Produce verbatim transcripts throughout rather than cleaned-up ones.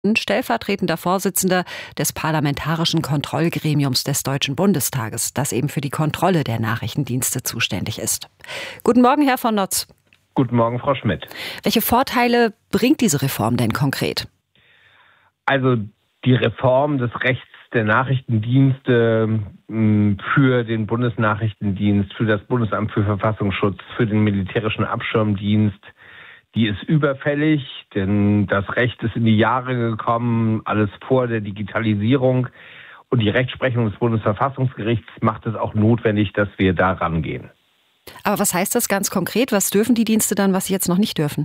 stellvertretender Vorsitzender des Parlamentarischen Kontrollgremiums des Deutschen Bundestages, das eben für die Kontrolle der Nachrichtendienste zuständig ist. Guten Morgen, Herr von Notz. Guten Morgen, Frau Schmidt. Welche Vorteile bringt diese Reform denn konkret? Also die Reform des Rechts der Nachrichtendienste für den Bundesnachrichtendienst, für das Bundesamt für Verfassungsschutz, für den militärischen Abschirmdienst, die ist überfällig, denn das Recht ist in die Jahre gekommen, alles vor der Digitalisierung. Und die Rechtsprechung des Bundesverfassungsgerichts macht es auch notwendig, dass wir da rangehen. Aber was heißt das ganz konkret? Was dürfen die Dienste dann, was sie jetzt noch nicht dürfen?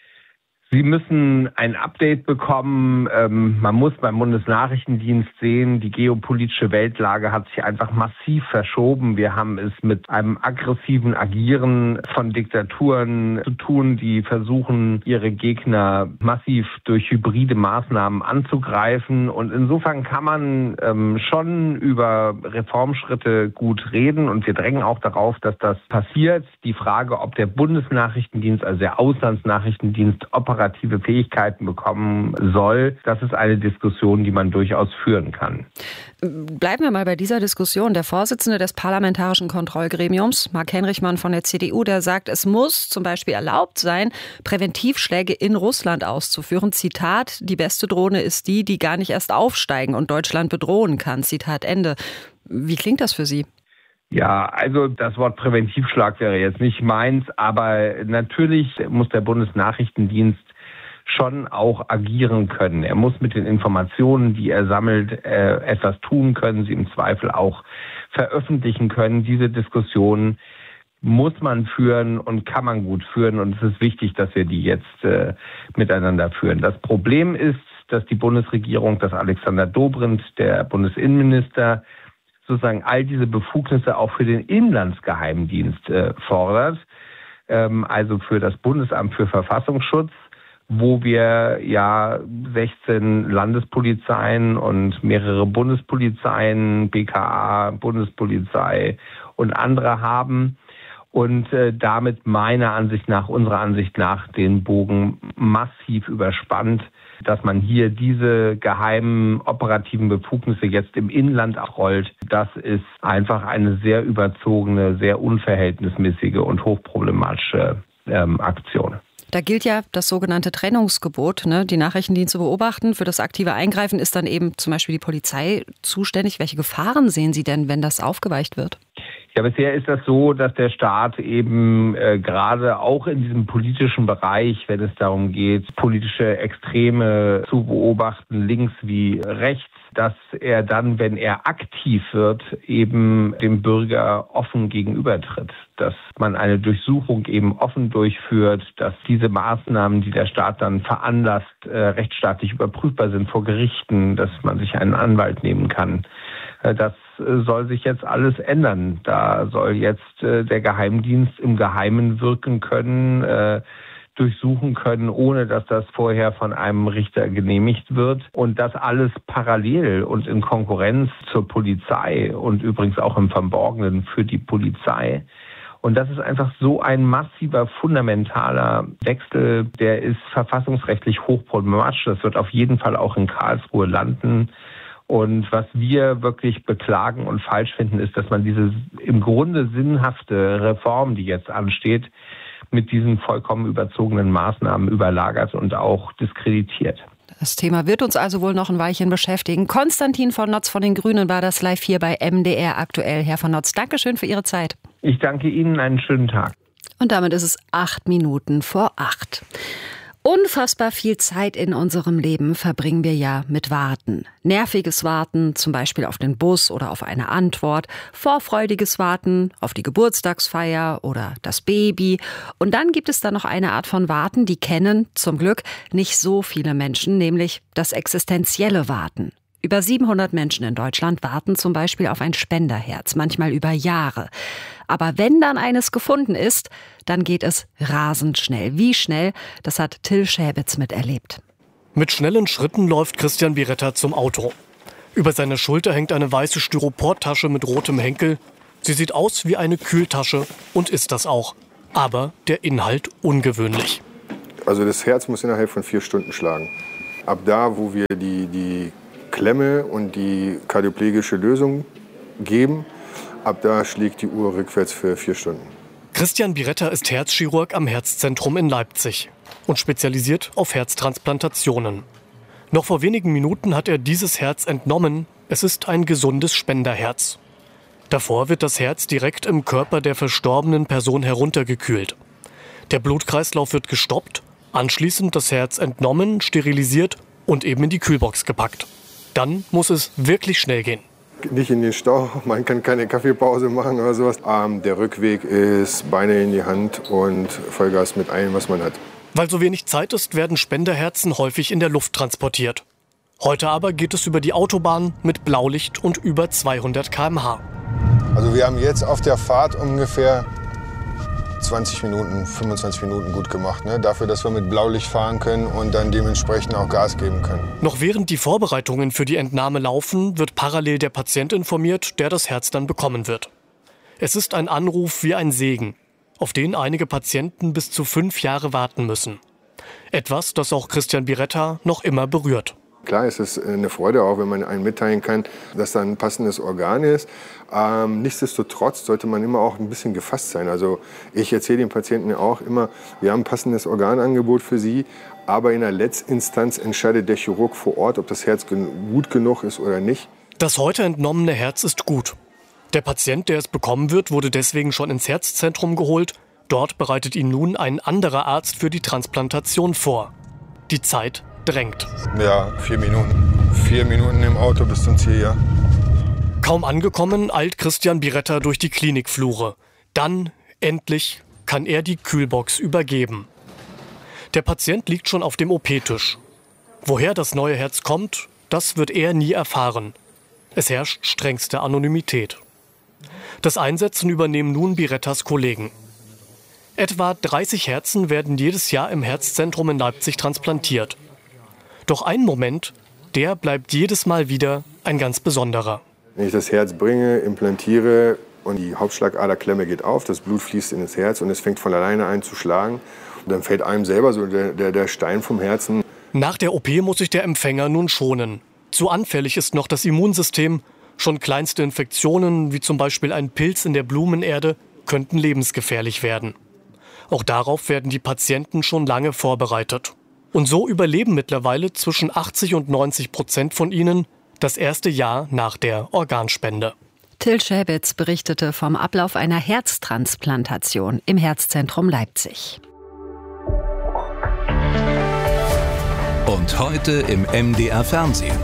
Sie müssen ein Update bekommen. Ähm, man muss beim Bundesnachrichtendienst sehen, die geopolitische Weltlage hat sich einfach massiv verschoben. Wir haben es mit einem aggressiven Agieren von Diktaturen zu tun, die versuchen, ihre Gegner massiv durch hybride Maßnahmen anzugreifen. Und insofern kann man ähm, schon über Reformschritte gut reden. Und wir drängen auch darauf, dass das passiert. Die Frage, ob der Bundesnachrichtendienst, also der Auslandsnachrichtendienst, operativ operative Fähigkeiten bekommen soll, das ist eine Diskussion, die man durchaus führen kann. Bleiben wir mal bei dieser Diskussion. Der Vorsitzende des Parlamentarischen Kontrollgremiums, Marc Henrichmann von der C D U, der sagt, es muss zum Beispiel erlaubt sein, Präventivschläge in Russland auszuführen. Zitat, die beste Drohne ist die, die gar nicht erst aufsteigen und Deutschland bedrohen kann. Zitat Ende. Wie klingt das für Sie? Ja, also das Wort Präventivschlag wäre jetzt nicht meins, aber natürlich muss der Bundesnachrichtendienst schon auch agieren können. Er muss mit den Informationen, die er sammelt, äh, etwas tun können, sie im Zweifel auch veröffentlichen können. Diese Diskussion muss man führen und kann man gut führen, und es ist wichtig, dass wir die jetzt äh, miteinander führen. Das Problem ist, dass die Bundesregierung, dass Alexander Dobrindt, der Bundesinnenminister, sozusagen all diese Befugnisse auch für den Inlandsgeheimdienst äh, fordert, ähm, also für das Bundesamt für Verfassungsschutz, wo wir ja sechzehn Landespolizeien und mehrere Bundespolizeien, B K A, Bundespolizei und andere haben und äh, damit meiner Ansicht nach, unserer Ansicht nach, den Bogen massiv überspannt, dass man hier diese geheimen operativen Befugnisse jetzt im Inland rollt. Das ist einfach eine sehr überzogene, sehr unverhältnismäßige und hochproblematische ähm, Aktion. Da gilt ja das sogenannte Trennungsgebot, ne? Die Nachrichtendienste beobachten. Für das aktive Eingreifen ist dann eben zum Beispiel die Polizei zuständig. Welche Gefahren sehen Sie denn, wenn das aufgeweicht wird? Ja, bisher ist das so, dass der Staat eben äh, gerade auch in diesem politischen Bereich, wenn es darum geht, politische Extreme zu beobachten, links wie rechts, dass er dann, wenn er aktiv wird, eben dem Bürger offen gegenübertritt. Dass man eine Durchsuchung eben offen durchführt, dass diese Maßnahmen, die der Staat dann veranlasst, äh, rechtsstaatlich überprüfbar sind vor Gerichten, dass man sich einen Anwalt nehmen kann. Äh, das soll sich jetzt alles ändern. Da soll jetzt äh, der Geheimdienst im Geheimen wirken können, äh, durchsuchen können, ohne dass das vorher von einem Richter genehmigt wird. Und das alles parallel und in Konkurrenz zur Polizei und übrigens auch im Verborgenen für die Polizei. Und das ist einfach so ein massiver, fundamentaler Wechsel, der ist verfassungsrechtlich hochproblematisch. Das wird auf jeden Fall auch in Karlsruhe landen. Und was wir wirklich beklagen und falsch finden, ist, dass man diese im Grunde sinnhafte Reform, die jetzt ansteht, mit diesen vollkommen überzogenen Maßnahmen überlagert und auch diskreditiert. Das Thema wird uns also wohl noch ein Weilchen beschäftigen. Konstantin von Notz von den Grünen war das live hier bei M D R aktuell. Herr von Notz, Dankeschön für Ihre Zeit. Ich danke Ihnen, einen schönen Tag. Und damit ist es acht Minuten vor acht. Unfassbar viel Zeit in unserem Leben verbringen wir ja mit Warten. Nerviges Warten, zum Beispiel auf den Bus oder auf eine Antwort. Vorfreudiges Warten auf die Geburtstagsfeier oder das Baby. Und dann gibt es da noch eine Art von Warten, die kennen zum Glück nicht so viele Menschen, nämlich das existenzielle Warten. Über siebenhundert Menschen in Deutschland warten zum Beispiel auf ein Spenderherz, manchmal über Jahre. Aber wenn dann eines gefunden ist, dann geht es rasend schnell. Wie schnell, das hat Till Schäbitz miterlebt. Mit schnellen Schritten läuft Christian Biretta zum Auto. Über seine Schulter hängt eine weiße Styroportasche mit rotem Henkel. Sie sieht aus wie eine Kühltasche und ist das auch. Aber der Inhalt ungewöhnlich. Also das Herz muss innerhalb von vier Stunden schlagen. Ab da, wo wir die, die Klemme und die kardioplegische Lösung geben, ab da schlägt die Uhr rückwärts für vier Stunden. Christian Biretta ist Herzchirurg am Herzzentrum in Leipzig und spezialisiert auf Herztransplantationen. Noch vor wenigen Minuten hat er dieses Herz entnommen. Es ist ein gesundes Spenderherz. Davor wird das Herz direkt im Körper der verstorbenen Person heruntergekühlt. Der Blutkreislauf wird gestoppt, anschließend das Herz entnommen, sterilisiert und eben in die Kühlbox gepackt. Dann muss es wirklich schnell gehen. Nicht in den Stau, man kann keine Kaffeepause machen oder sowas. Ähm, der Rückweg ist Beine in die Hand und Vollgas mit allem, was man hat. Weil so wenig Zeit ist, werden Spenderherzen häufig in der Luft transportiert. Heute aber geht es über die Autobahn mit Blaulicht und über zweihundert Kilometer pro Stunde. Also wir haben jetzt auf der Fahrt ungefähr zwanzig Minuten, fünfundzwanzig Minuten gut gemacht. Ne? Dafür, dass wir mit Blaulicht fahren können und dann dementsprechend auch Gas geben können. Noch während die Vorbereitungen für die Entnahme laufen, wird parallel der Patient informiert, der das Herz dann bekommen wird. Es ist ein Anruf wie ein Segen, auf den einige Patienten bis zu fünf Jahre warten müssen. Etwas, das auch Christian Biretta noch immer berührt. Klar, es ist eine Freude auch, wenn man einen mitteilen kann, dass da ein passendes Organ ist. Ähm, nichtsdestotrotz sollte man immer auch ein bisschen gefasst sein. Also ich erzähle den Patienten auch immer, wir haben ein passendes Organangebot für sie, aber in der Letztinstanz entscheidet der Chirurg vor Ort, ob das Herz gut genug ist oder nicht. Das heute entnommene Herz ist gut. Der Patient, der es bekommen wird, wurde deswegen schon ins Herzzentrum geholt. Dort bereitet ihn nun ein anderer Arzt für die Transplantation vor. Die Zeit drängt. Ja, vier Minuten. Vier Minuten im Auto bis zum Ziel, ja. Kaum angekommen, eilt Christian Biretta durch die Klinikflure. Dann, endlich, kann er die Kühlbox übergeben. Der Patient liegt schon auf dem O P-Tisch. Woher das neue Herz kommt, das wird er nie erfahren. Es herrscht strengste Anonymität. Das Einsetzen übernehmen nun Birettas Kollegen. Etwa dreißig Herzen werden jedes Jahr im Herzzentrum in Leipzig transplantiert. Doch ein Moment, der bleibt jedes Mal wieder ein ganz besonderer. Wenn ich das Herz bringe, implantiere und die Hauptschlagaderklemme geht auf, das Blut fließt in das Herz und es fängt von alleine an zu schlagen. Und dann fällt einem selber so der, der, der Stein vom Herzen. Nach der O P muss sich der Empfänger nun schonen. Zu anfällig ist noch das Immunsystem. Schon kleinste Infektionen, wie zum Beispiel ein Pilz in der Blumenerde, könnten lebensgefährlich werden. Auch darauf werden die Patienten schon lange vorbereitet. Und so überleben mittlerweile zwischen achtzig und neunzig Prozent von ihnen das erste Jahr nach der Organspende. Till Schäbitz berichtete vom Ablauf einer Herztransplantation im Herzzentrum Leipzig. Und heute im M D R Fernsehen.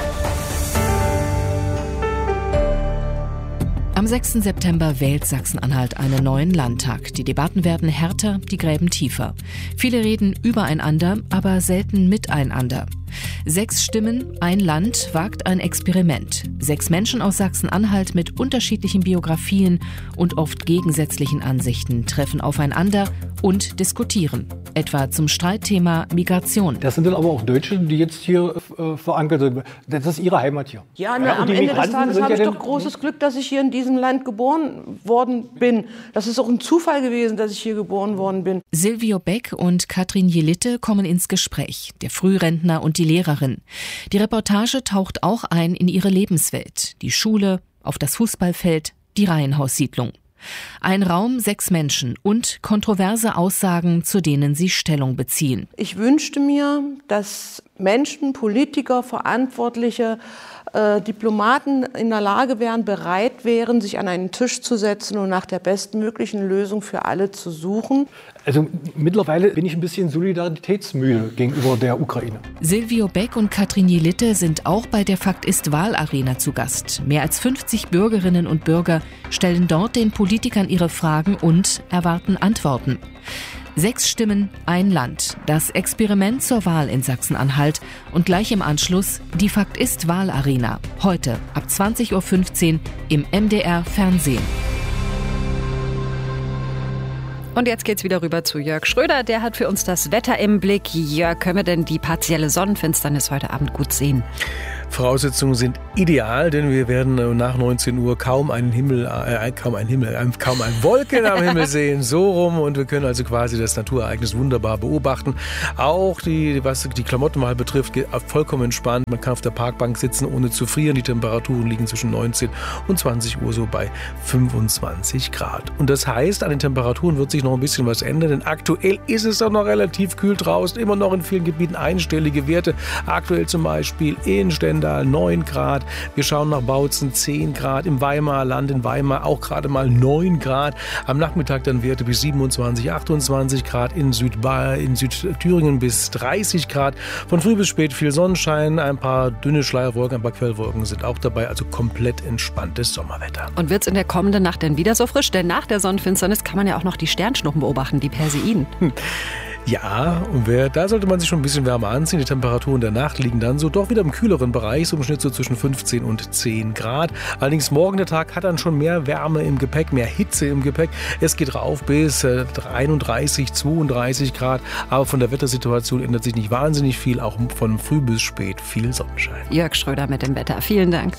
Am sechsten September wählt Sachsen-Anhalt einen neuen Landtag. Die Debatten werden härter, die Gräben tiefer. Viele reden übereinander, aber selten miteinander. Sechs Stimmen, ein Land wagt ein Experiment. Sechs Menschen aus Sachsen-Anhalt mit unterschiedlichen Biografien und oft gegensätzlichen Ansichten treffen aufeinander und diskutieren. Etwa zum Streitthema Migration. Das sind dann aber auch Deutsche, die jetzt hier äh, verankert sind. Das ist ihre Heimat hier. Ja, na, ja am Ende des Tages habe ich ja doch großes Glück, dass ich hier in diesem Land geboren worden bin. Das ist auch ein Zufall gewesen, dass ich hier geboren worden bin. Silvio Beck und Katrin Jelitte kommen ins Gespräch. Der Frührentner und die Lehrerin. Die Reportage taucht auch ein in ihre Lebenswelt. Die Schule, auf das Fußballfeld, die Reihenhaussiedlung. Ein Raum, sechs Menschen und kontroverse Aussagen, zu denen sie Stellung beziehen. Ich wünschte mir, dass Menschen, Politiker, Verantwortliche, äh, Diplomaten in der Lage wären, bereit wären, sich an einen Tisch zu setzen und nach der bestmöglichen Lösung für alle zu suchen. Also mittlerweile bin ich ein bisschen solidaritätsmüde gegenüber der Ukraine. Silvio Beck und Katrin Jelitte sind auch bei der Fakt ist Wahlarena zu Gast. Mehr als fünfzig Bürgerinnen und Bürger stellen dort den Politikern ihre Fragen und erwarten Antworten. Sechs Stimmen, ein Land. Das Experiment zur Wahl in Sachsen-Anhalt. Und gleich im Anschluss die Fakt ist Wahlarena. Heute ab zwanzig Uhr fünfzehn im M D R Fernsehen. Und jetzt geht's wieder rüber zu Jörg Schröder. Der hat für uns das Wetter im Blick. Jörg, können wir denn die partielle Sonnenfinsternis heute Abend gut sehen? Voraussetzungen sind ideal, denn wir werden nach neunzehn Uhr kaum einen Himmel, äh, kaum einen Himmel, äh, kaum eine Wolken am Himmel sehen, so rum, und wir können also quasi das Naturereignis wunderbar beobachten. Auch die, was die Klamottenwahl betrifft, geht vollkommen entspannt. Man kann auf der Parkbank sitzen, ohne zu frieren. Die Temperaturen liegen zwischen neunzehn und zwanzig Uhr so bei fünfundzwanzig Grad. Und das heißt, an den Temperaturen wird sich noch ein bisschen was ändern, denn aktuell ist es doch noch relativ kühl draußen, immer noch in vielen Gebieten einstellige Werte. Aktuell zum Beispiel in Stendal neun Grad. Wir schauen nach Bautzen zehn Grad. Im Weimarer Land in Weimar auch gerade mal neun Grad. Am Nachmittag dann Werte bis siebenundzwanzig, achtundzwanzig Grad. In, Südba- in Südthüringen bis dreißig Grad. Von früh bis spät viel Sonnenschein. Ein paar dünne Schleierwolken, ein paar Quellwolken sind auch dabei. Also komplett entspanntes Sommerwetter. Und wird es in der kommenden Nacht denn wieder so frisch? Denn nach der Sonnenfinsternis kann man ja auch noch die Sternschnuppen beobachten, die Perseiden. Hm. Ja, und wer, da sollte man sich schon ein bisschen wärmer anziehen. Die Temperaturen der Nacht liegen dann so doch wieder im kühleren Bereich, so im Schnitt so zwischen fünfzehn und zehn Grad. Allerdings morgen der Tag hat dann schon mehr Wärme im Gepäck, mehr Hitze im Gepäck. Es geht rauf bis äh, einunddreißig, zweiunddreißig Grad. Aber von der Wettersituation ändert sich nicht wahnsinnig viel. Auch von früh bis spät viel Sonnenschein. Jörg Schröder mit dem Wetter. Vielen Dank.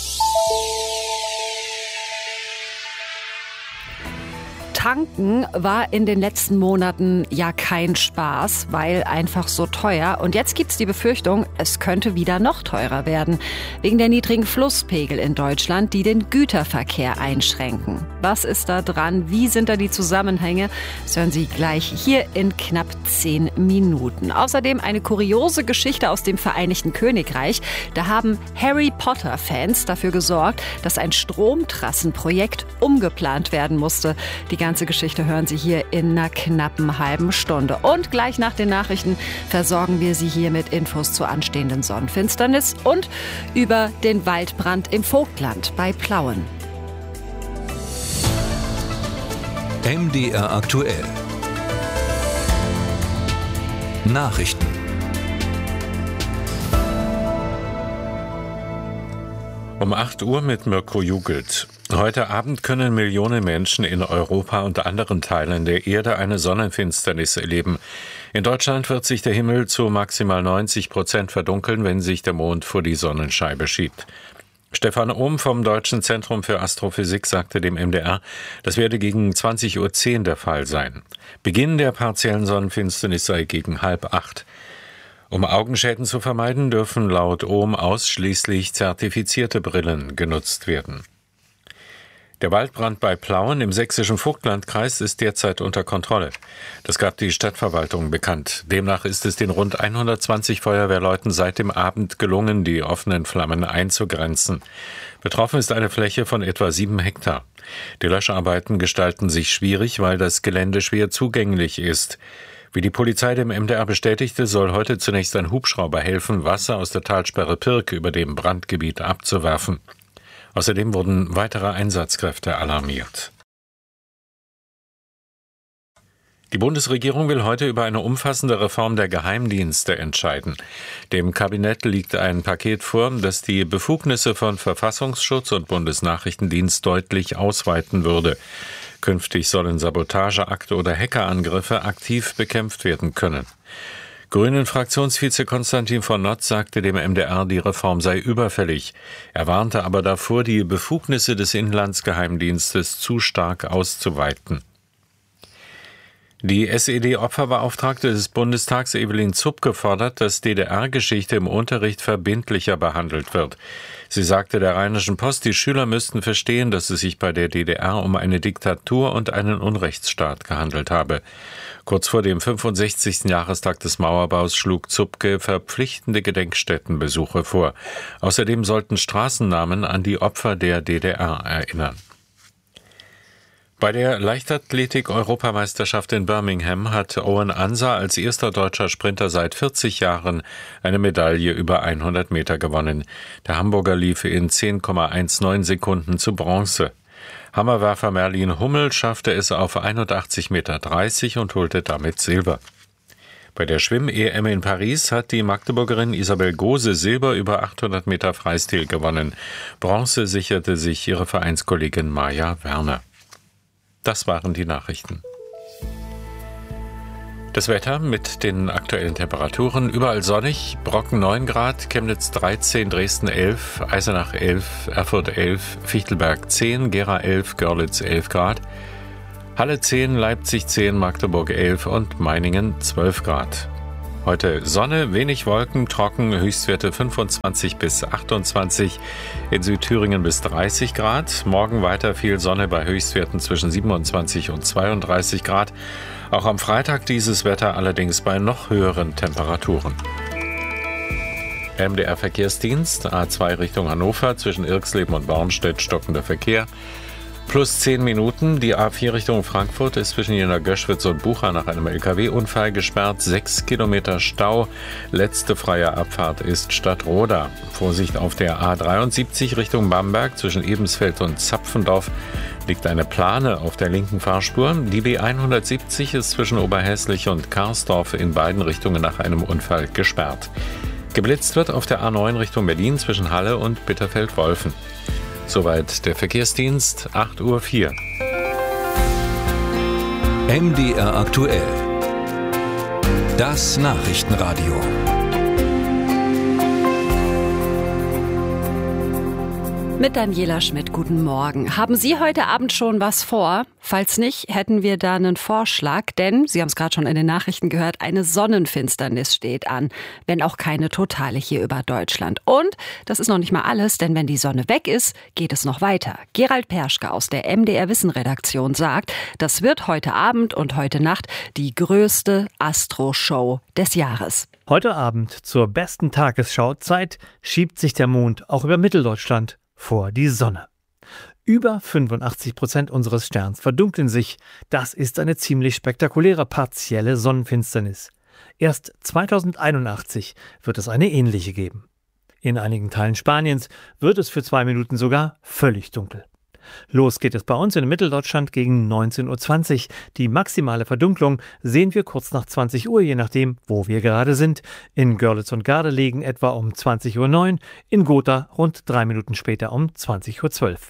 Tanken war in den letzten Monaten ja kein Spaß, weil einfach so teuer. Und jetzt gibt's die Befürchtung, es könnte wieder noch teurer werden. Wegen der niedrigen Flusspegel in Deutschland, die den Güterverkehr einschränken. Was ist da dran? Wie sind da die Zusammenhänge? Das hören Sie gleich hier in knapp zehn Minuten. Außerdem eine kuriose Geschichte aus dem Vereinigten Königreich. Da haben Harry Potter-Fans dafür gesorgt, dass ein Stromtrassenprojekt umgeplant werden musste. Die ganze Geschichte hören Sie hier in einer knappen halben Stunde. Und gleich nach den Nachrichten versorgen wir Sie hier mit Infos zur anstehenden Sonnenfinsternis und über den Waldbrand im Vogtland bei Plauen. M D R aktuell. Nachrichten. Um acht Uhr mit Mirko Jugelt. Heute Abend können Millionen Menschen in Europa und anderen Teilen der Erde eine Sonnenfinsternis erleben. In Deutschland wird sich der Himmel zu maximal neunzig Prozent verdunkeln, wenn sich der Mond vor die Sonnenscheibe schiebt. Stefan Ohm vom Deutschen Zentrum für Astrophysik sagte dem M D R, das werde gegen zwanzig Uhr zehn der Fall sein. Beginn der partiellen Sonnenfinsternis sei gegen halb acht. Um Augenschäden zu vermeiden, dürfen laut Ohm ausschließlich zertifizierte Brillen genutzt werden. Der Waldbrand bei Plauen im sächsischen Vogtlandkreis ist derzeit unter Kontrolle. Das gab die Stadtverwaltung bekannt. Demnach ist es den rund hundertzwanzig Feuerwehrleuten seit dem Abend gelungen, die offenen Flammen einzugrenzen. Betroffen ist eine Fläche von etwa sieben Hektar. Die Löscharbeiten gestalten sich schwierig, weil das Gelände schwer zugänglich ist. Wie die Polizei dem M D R bestätigte, soll heute zunächst ein Hubschrauber helfen, Wasser aus der Talsperre Pirk über dem Brandgebiet abzuwerfen. Außerdem wurden weitere Einsatzkräfte alarmiert. Die Bundesregierung will heute über eine umfassende Reform der Geheimdienste entscheiden. Dem Kabinett liegt ein Paket vor, das die Befugnisse von Verfassungsschutz und Bundesnachrichtendienst deutlich ausweiten würde. Künftig sollen Sabotageakte oder Hackerangriffe aktiv bekämpft werden können. Grünen-Fraktionsvize Konstantin von Notz sagte dem M D R, die Reform sei überfällig. Er warnte aber davor, die Befugnisse des Inlandsgeheimdienstes zu stark auszuweiten. Die S E D-Opferbeauftragte des Bundestags Evelyn Zupke fordert, dass D D R-Geschichte im Unterricht verbindlicher behandelt wird. Sie sagte der Rheinischen Post, die Schüler müssten verstehen, dass es sich bei der D D R um eine Diktatur und einen Unrechtsstaat gehandelt habe. Kurz vor dem fünfundsechzigsten Jahrestag des Mauerbaus schlug Zupke verpflichtende Gedenkstättenbesuche vor. Außerdem sollten Straßennamen an die Opfer der D D R erinnern. Bei der Leichtathletik-Europameisterschaft in Birmingham hat Owen Ansa als erster deutscher Sprinter seit vierzig Jahren eine Medaille über hundert Meter gewonnen. Der Hamburger lief in zehn Komma neunzehn Sekunden zu Bronze. Hammerwerfer Merlin Hummel schaffte es auf einundachtzig Komma dreißig Meter und holte damit Silber. Bei der Schwimm-E M in Paris hat die Magdeburgerin Isabel Gose Silber über achthundert Meter Freistil gewonnen. Bronze sicherte sich ihre Vereinskollegin Maja Werner. Das waren die Nachrichten. Das Wetter mit den aktuellen Temperaturen. Überall sonnig, Brocken neun Grad, Chemnitz dreizehn, Dresden elf, Eisenach elf, Erfurt elf, Fichtelberg zehn, Gera elf, Görlitz elf Grad, Halle zehn, Leipzig zehn, Magdeburg elf und Meiningen zwölf Grad. Heute Sonne, wenig Wolken, trocken, Höchstwerte fünfundzwanzig bis achtundzwanzig, in Südthüringen bis dreißig Grad. Morgen weiter viel Sonne bei Höchstwerten zwischen siebenundzwanzig und zweiunddreißig Grad. Auch am Freitag dieses Wetter allerdings bei noch höheren Temperaturen. M D R-Verkehrsdienst, A zwei Richtung Hannover, zwischen Irxleben und Bornstedt stockender Verkehr. Plus zehn Minuten. Die A vier Richtung Frankfurt ist zwischen Jena Göschwitz und Bucha nach einem L K W-Unfall gesperrt. Sechs Kilometer Stau. Letzte freie Abfahrt ist Stadtroda. Vorsicht auf der A dreiundsiebzig Richtung Bamberg. Zwischen Ebensfeld und Zapfendorf liegt eine Plane auf der linken Fahrspur. Die B hundertsiebzig ist zwischen Oberhäslich und Karsdorf in beiden Richtungen nach einem Unfall gesperrt. Geblitzt wird auf der A neun Richtung Berlin zwischen Halle und Bitterfeld-Wolfen. Soweit der Verkehrsdienst, acht Uhr vier. M D R aktuell. Das Nachrichtenradio. Mit Daniela Schmidt, guten Morgen. Haben Sie heute Abend schon was vor? Falls nicht, hätten wir da einen Vorschlag, denn, Sie haben es gerade schon in den Nachrichten gehört, eine Sonnenfinsternis steht an, wenn auch keine totale hier über Deutschland. Und das ist noch nicht mal alles, denn wenn die Sonne weg ist, geht es noch weiter. Gerald Perschke aus der M D R Wissen-Redaktion sagt, das wird heute Abend und heute Nacht die größte Astro-Show des Jahres. Heute Abend zur besten Tagesschauzeit schiebt sich der Mond auch über Mitteldeutschland vor die Sonne. Über fünfundachtzig Prozent unseres Sterns verdunkeln sich. Das ist eine ziemlich spektakuläre partielle Sonnenfinsternis. Erst zweitausendeinundachtzig wird es eine ähnliche geben. In einigen Teilen Spaniens wird es für zwei Minuten sogar völlig dunkel. Los geht es bei uns in Mitteldeutschland gegen neunzehn Uhr zwanzig. Die maximale Verdunklung sehen wir kurz nach zwanzig Uhr, je nachdem, wo wir gerade sind. In Görlitz und Gardelegen etwa um zwanzig Uhr neun, in Gotha rund drei Minuten später um zwanzig Uhr zwölf.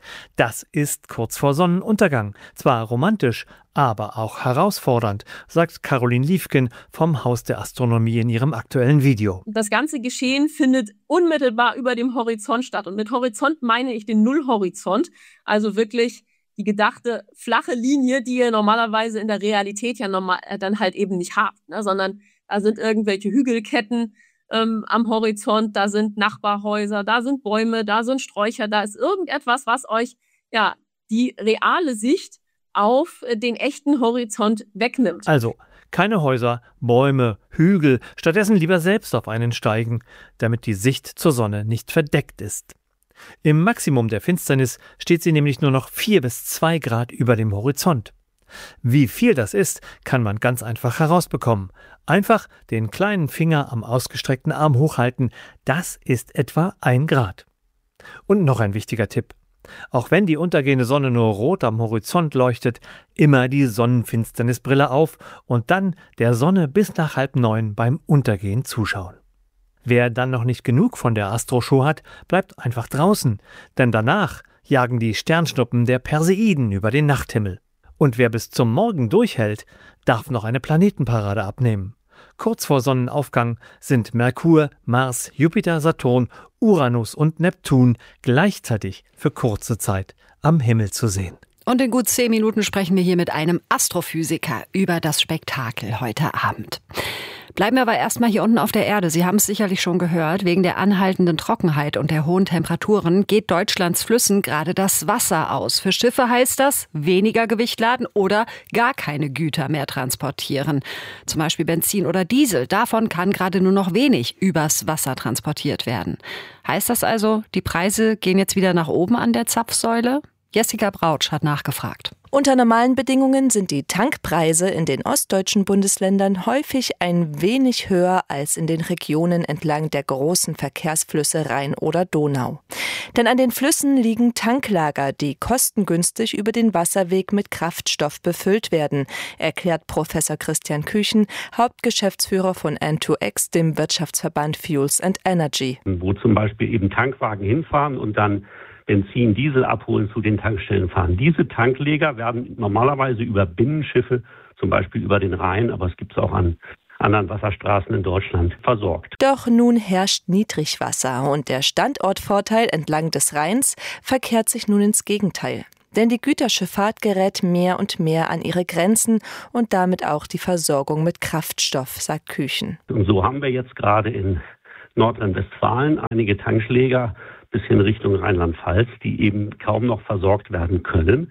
Das ist kurz vor Sonnenuntergang. Zwar romantisch, aber auch herausfordernd, sagt Caroline Liefken vom Haus der Astronomie in ihrem aktuellen Video. Das ganze Geschehen findet unmittelbar über dem Horizont statt. Und mit Horizont meine ich den Nullhorizont. Also wirklich die gedachte flache Linie, die ihr normalerweise in der Realität ja normal, äh, dann halt eben nicht habt, ne? Sondern da sind irgendwelche Hügelketten ähm, am Horizont, da sind Nachbarhäuser, da sind Bäume, da sind Sträucher, da ist irgendetwas, was euch ja die reale Sicht auf den echten Horizont wegnimmt. Also keine Häuser, Bäume, Hügel, stattdessen lieber selbst auf einen steigen, damit die Sicht zur Sonne nicht verdeckt ist. Im Maximum der Finsternis steht sie nämlich nur noch vier bis zwei Grad über dem Horizont. Wie viel das ist, kann man ganz einfach herausbekommen. Einfach den kleinen Finger am ausgestreckten Arm hochhalten, das ist etwa ein Grad. Und noch ein wichtiger Tipp. Auch wenn die untergehende Sonne nur rot am Horizont leuchtet, immer die Sonnenfinsternisbrille auf und dann der Sonne bis nach halb neun beim Untergehen zuschauen. Wer dann noch nicht genug von der Astro-Show hat, bleibt einfach draußen, denn danach jagen die Sternschnuppen der Perseiden über den Nachthimmel. Und wer bis zum Morgen durchhält, darf noch eine Planetenparade abnehmen. Kurz vor Sonnenaufgang sind Merkur, Mars, Jupiter, Saturn, Uranus und Neptun gleichzeitig für kurze Zeit am Himmel zu sehen. Und in gut zehn Minuten sprechen wir hier mit einem Astrophysiker über das Spektakel heute Abend. Bleiben wir aber erstmal hier unten auf der Erde. Sie haben es sicherlich schon gehört, wegen der anhaltenden Trockenheit und der hohen Temperaturen geht Deutschlands Flüssen gerade das Wasser aus. Für Schiffe heißt das, weniger Gewicht laden oder gar keine Güter mehr transportieren. Zum Beispiel Benzin oder Diesel. Davon kann gerade nur noch wenig übers Wasser transportiert werden. Heißt das also, die Preise gehen jetzt wieder nach oben an der Zapfsäule? Jessica Brautsch hat nachgefragt. Unter normalen Bedingungen sind die Tankpreise in den ostdeutschen Bundesländern häufig ein wenig höher als in den Regionen entlang der großen Verkehrsflüsse Rhein oder Donau. Denn an den Flüssen liegen Tanklager, die kostengünstig über den Wasserweg mit Kraftstoff befüllt werden, erklärt Professor Christian Küchen, Hauptgeschäftsführer von N zwei X, dem Wirtschaftsverband Fuels and Energy. Wo zum Beispiel eben Tankwagen hinfahren und dann Benzin, Diesel abholen, zu den Tankstellen fahren. Diese Tankleger werden normalerweise über Binnenschiffe, zum Beispiel über den Rhein, aber es gibt es auch an anderen Wasserstraßen in Deutschland, versorgt. Doch nun herrscht Niedrigwasser und der Standortvorteil entlang des Rheins verkehrt sich nun ins Gegenteil. Denn die Güterschifffahrt gerät mehr und mehr an ihre Grenzen und damit auch die Versorgung mit Kraftstoff, sagt Küchen. Und so haben wir jetzt gerade in Nordrhein-Westfalen einige Tankschläger bis hin Richtung Rheinland-Pfalz, die eben kaum noch versorgt werden können.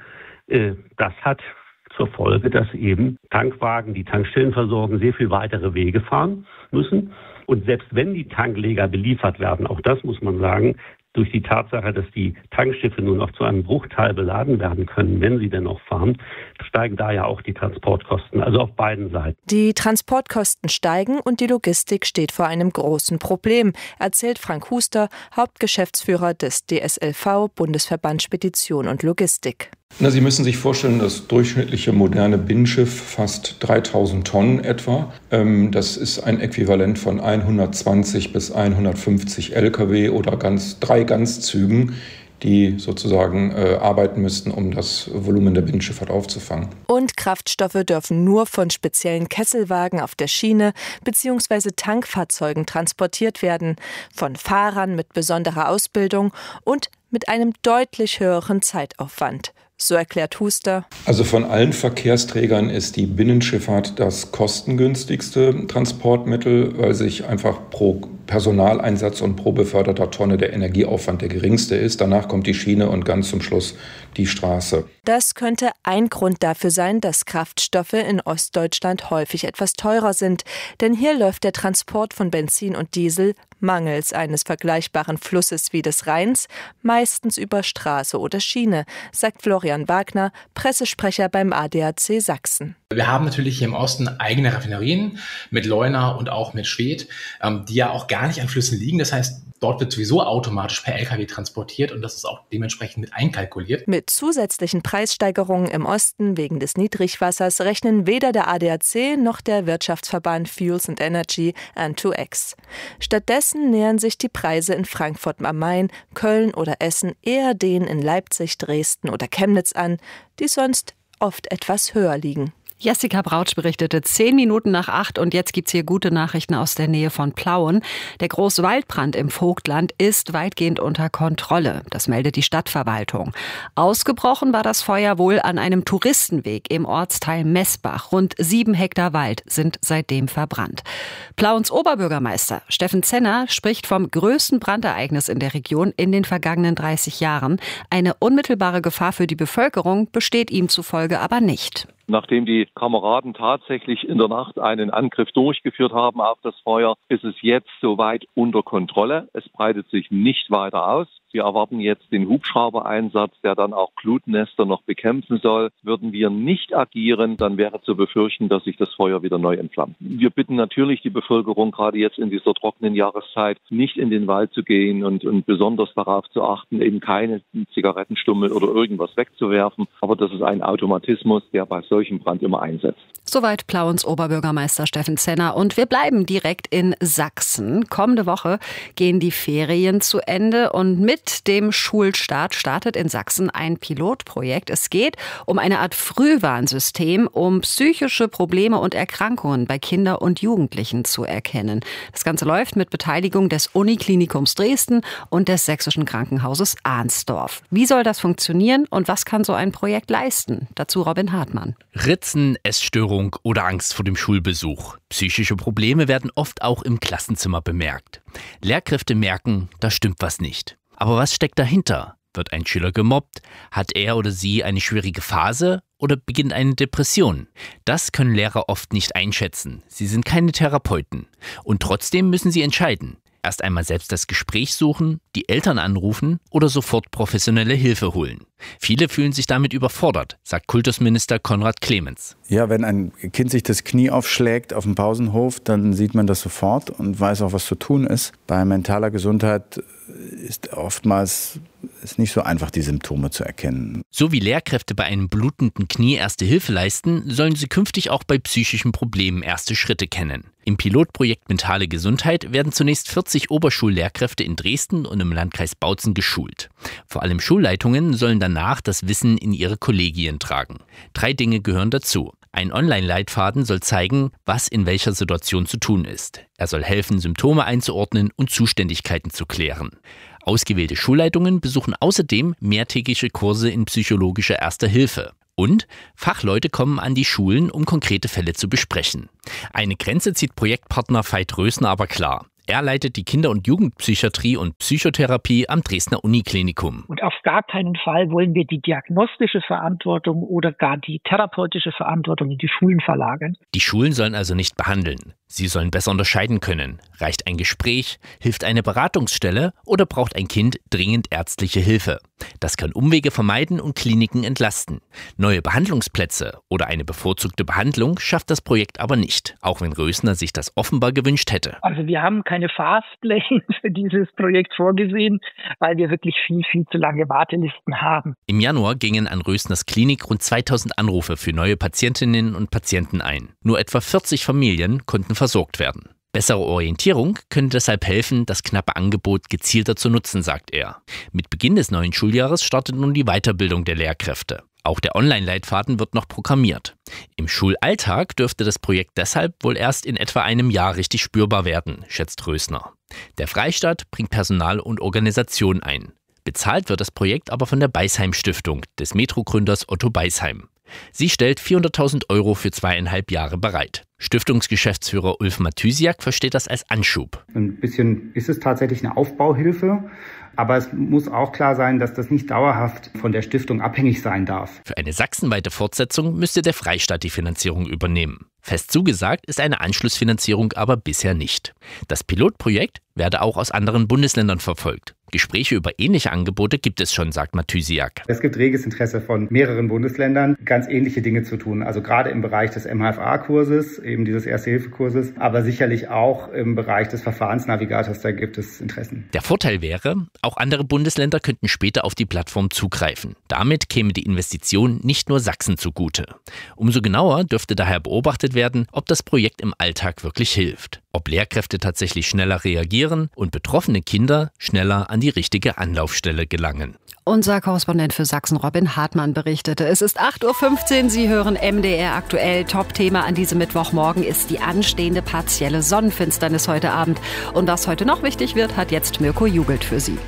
Das hat zur Folge, dass eben Tankwagen, die Tankstellen versorgen, sehr viel weitere Wege fahren müssen. Und selbst wenn die Tankleger beliefert werden, auch das muss man sagen, durch die Tatsache, dass die Tankschiffe nur noch zu einem Bruchteil beladen werden können, wenn sie denn noch fahren, steigen da ja auch die Transportkosten, also auf beiden Seiten. Die Transportkosten steigen und die Logistik steht vor einem großen Problem, erzählt Frank Huster, Hauptgeschäftsführer des D S L V, Bundesverband Spedition und Logistik. Na, Sie müssen sich vorstellen, das durchschnittliche moderne Binnenschiff fasst dreitausend Tonnen etwa. Das ist ein Äquivalent von hundertzwanzig bis hundertfünfzig L K W oder ganz, drei Ganzzügen, die sozusagen äh, arbeiten müssten, um das Volumen der Binnenschifffahrt aufzufangen. Und Kraftstoffe dürfen nur von speziellen Kesselwagen auf der Schiene bzw. Tankfahrzeugen transportiert werden, von Fahrern mit besonderer Ausbildung und mit einem deutlich höheren Zeitaufwand. So erklärt Huster. Also von allen Verkehrsträgern ist die Binnenschifffahrt das kostengünstigste Transportmittel, weil sich einfach pro Personaleinsatz und pro beförderter Tonne der Energieaufwand der geringste ist. Danach kommt die Schiene und ganz zum Schluss die Straße. Das könnte ein Grund dafür sein, dass Kraftstoffe in Ostdeutschland häufig etwas teurer sind. Denn hier läuft der Transport von Benzin und Diesel mangels eines vergleichbaren Flusses wie des Rheins meistens über Straße oder Schiene, sagt Florian Wagner, Pressesprecher beim A D A C Sachsen. Wir haben natürlich hier im Osten eigene Raffinerien mit Leuna und auch mit Schwedt, die ja auch gar nicht an Flüssen liegen. Das heißt, dort wird sowieso automatisch per L K W transportiert und das ist auch dementsprechend mit einkalkuliert. Mit zusätzlichen Preissteigerungen im Osten wegen des Niedrigwassers rechnen weder der A D A C noch der Wirtschaftsverband Fuels and Energy N zwei X. Stattdessen nähern sich die Preise in Frankfurt am Main, Köln oder Essen eher denen in Leipzig, Dresden oder Chemnitz an, die sonst oft etwas höher liegen. Jessica Brautsch berichtete zehn Minuten nach acht und jetzt gibt's hier gute Nachrichten aus der Nähe von Plauen. Der Großwaldbrand im Vogtland ist weitgehend unter Kontrolle. Das meldet die Stadtverwaltung. Ausgebrochen war das Feuer wohl an einem Touristenweg im Ortsteil Messbach. Rund sieben Hektar Wald sind seitdem verbrannt. Plauens Oberbürgermeister Steffen Zenner spricht vom größten Brandereignis in der Region in den vergangenen dreißig Jahren. Eine unmittelbare Gefahr für die Bevölkerung besteht ihm zufolge aber nicht. Nachdem die Kameraden tatsächlich in der Nacht einen Angriff durchgeführt haben auf das Feuer, ist es jetzt soweit unter Kontrolle. Es breitet sich nicht weiter aus. Wir erwarten jetzt den Hubschraubereinsatz, der dann auch Glutnester noch bekämpfen soll. Würden wir nicht agieren, dann wäre zu befürchten, dass sich das Feuer wieder neu entflammt. Wir bitten natürlich die Bevölkerung, gerade jetzt in dieser trockenen Jahreszeit, nicht in den Wald zu gehen und, und besonders darauf zu achten, eben keine Zigarettenstummel oder irgendwas wegzuwerfen. Aber das ist ein Automatismus, der bei solchem Brand immer einsetzt. Soweit Plauens Oberbürgermeister Steffen Zenner. Und wir bleiben direkt in Sachsen. Kommende Woche gehen die Ferien zu Ende und mit dem Schulstart startet in Sachsen ein Pilotprojekt. Es geht um eine Art Frühwarnsystem, um psychische Probleme und Erkrankungen bei Kindern und Jugendlichen zu erkennen. Das Ganze läuft mit Beteiligung des Uniklinikums Dresden und des Sächsischen Krankenhauses Arnsdorf. Wie soll das funktionieren und was kann so ein Projekt leisten? Dazu Robin Hartmann. Ritzen, Essstörungen oder Angst vor dem Schulbesuch. Psychische Probleme werden oft auch im Klassenzimmer bemerkt. Lehrkräfte merken, da stimmt was nicht. Aber was steckt dahinter? Wird ein Schüler gemobbt? Hat er oder sie eine schwierige Phase oder beginnt eine Depression? Das können Lehrer oft nicht einschätzen. Sie sind keine Therapeuten. Und trotzdem müssen sie entscheiden. Erst einmal selbst das Gespräch suchen, die Eltern anrufen oder sofort professionelle Hilfe holen. Viele fühlen sich damit überfordert, sagt Kultusminister Konrad Clemens. Ja, wenn ein Kind sich das Knie aufschlägt auf dem Pausenhof, dann sieht man das sofort und weiß auch, was zu tun ist. Bei mentaler Gesundheit ist oftmals ist nicht so einfach, die Symptome zu erkennen. So wie Lehrkräfte bei einem blutenden Knie erste Hilfe leisten, sollen sie künftig auch bei psychischen Problemen erste Schritte kennen. Im Pilotprojekt Mentale Gesundheit werden zunächst vierzig Oberschullehrkräfte in Dresden und im Landkreis Bautzen geschult. Vor allem Schulleitungen sollen danach das Wissen in ihre Kollegien tragen. Drei Dinge gehören dazu. Ein Online-Leitfaden soll zeigen, was in welcher Situation zu tun ist. Er soll helfen, Symptome einzuordnen und Zuständigkeiten zu klären. Ausgewählte Schulleitungen besuchen außerdem mehrtägige Kurse in psychologischer Erster Hilfe. Und Fachleute kommen an die Schulen, um konkrete Fälle zu besprechen. Eine Grenze zieht Projektpartner Veit Rösner aber klar. Er leitet die Kinder- und Jugendpsychiatrie und Psychotherapie am Dresdner Uniklinikum. Und auf gar keinen Fall wollen wir die diagnostische Verantwortung oder gar die therapeutische Verantwortung in die Schulen verlagern. Die Schulen sollen also nicht behandeln. Sie sollen besser unterscheiden können. Reicht ein Gespräch, hilft eine Beratungsstelle oder braucht ein Kind dringend ärztliche Hilfe? Das kann Umwege vermeiden und Kliniken entlasten. Neue Behandlungsplätze oder eine bevorzugte Behandlung schafft das Projekt aber nicht, auch wenn Rösner sich das offenbar gewünscht hätte. Also wir haben keine Fastlane für dieses Projekt vorgesehen, weil wir wirklich viel, viel zu lange Wartelisten haben. Im Januar gingen an Rösners Klinik rund zweitausend Anrufe für neue Patientinnen und Patienten ein. Nur etwa vierzig Familien konnten versorgt werden. Bessere Orientierung könnte deshalb helfen, das knappe Angebot gezielter zu nutzen, sagt er. Mit Beginn des neuen Schuljahres startet nun die Weiterbildung der Lehrkräfte. Auch der Online-Leitfaden wird noch programmiert. Im Schulalltag dürfte das Projekt deshalb wohl erst in etwa einem Jahr richtig spürbar werden, schätzt Rösner. Der Freistaat bringt Personal und Organisation ein. Bezahlt wird das Projekt aber von der Beisheim-Stiftung des Metro-Gründers Otto Beisheim. Sie stellt vierhunderttausend Euro für zweieinhalb Jahre bereit. Stiftungsgeschäftsführer Ulf Mathysiak versteht das als Anschub. Ein bisschen ist es tatsächlich eine Aufbauhilfe, aber es muss auch klar sein, dass das nicht dauerhaft von der Stiftung abhängig sein darf. Für eine sachsenweite Fortsetzung müsste der Freistaat die Finanzierung übernehmen. Fest zugesagt ist eine Anschlussfinanzierung aber bisher nicht. Das Pilotprojekt werde auch aus anderen Bundesländern verfolgt. Gespräche über ähnliche Angebote gibt es schon, sagt Mathysiak. Es gibt reges Interesse von mehreren Bundesländern, ganz ähnliche Dinge zu tun. Also gerade im Bereich des M H F A-Kurses, eben dieses Erste-Hilfe-Kurses, aber sicherlich auch im Bereich des Verfahrensnavigators, da gibt es Interessen. Der Vorteil wäre, auch andere Bundesländer könnten später auf die Plattform zugreifen. Damit käme die Investition nicht nur Sachsen zugute. Umso genauer dürfte daher beobachtet werden, ob das Projekt im Alltag wirklich hilft. Ob Lehrkräfte tatsächlich schneller reagieren und betroffene Kinder schneller an die richtige Anlaufstelle gelangen. Unser Korrespondent für Sachsen, Robin Hartmann, berichtete. Es ist acht Uhr fünfzehn, Sie hören M D R aktuell. Top-Thema an diesem Mittwochmorgen ist die anstehende partielle Sonnenfinsternis heute Abend. Und was heute noch wichtig wird, hat jetzt Mirko Jubelt für Sie.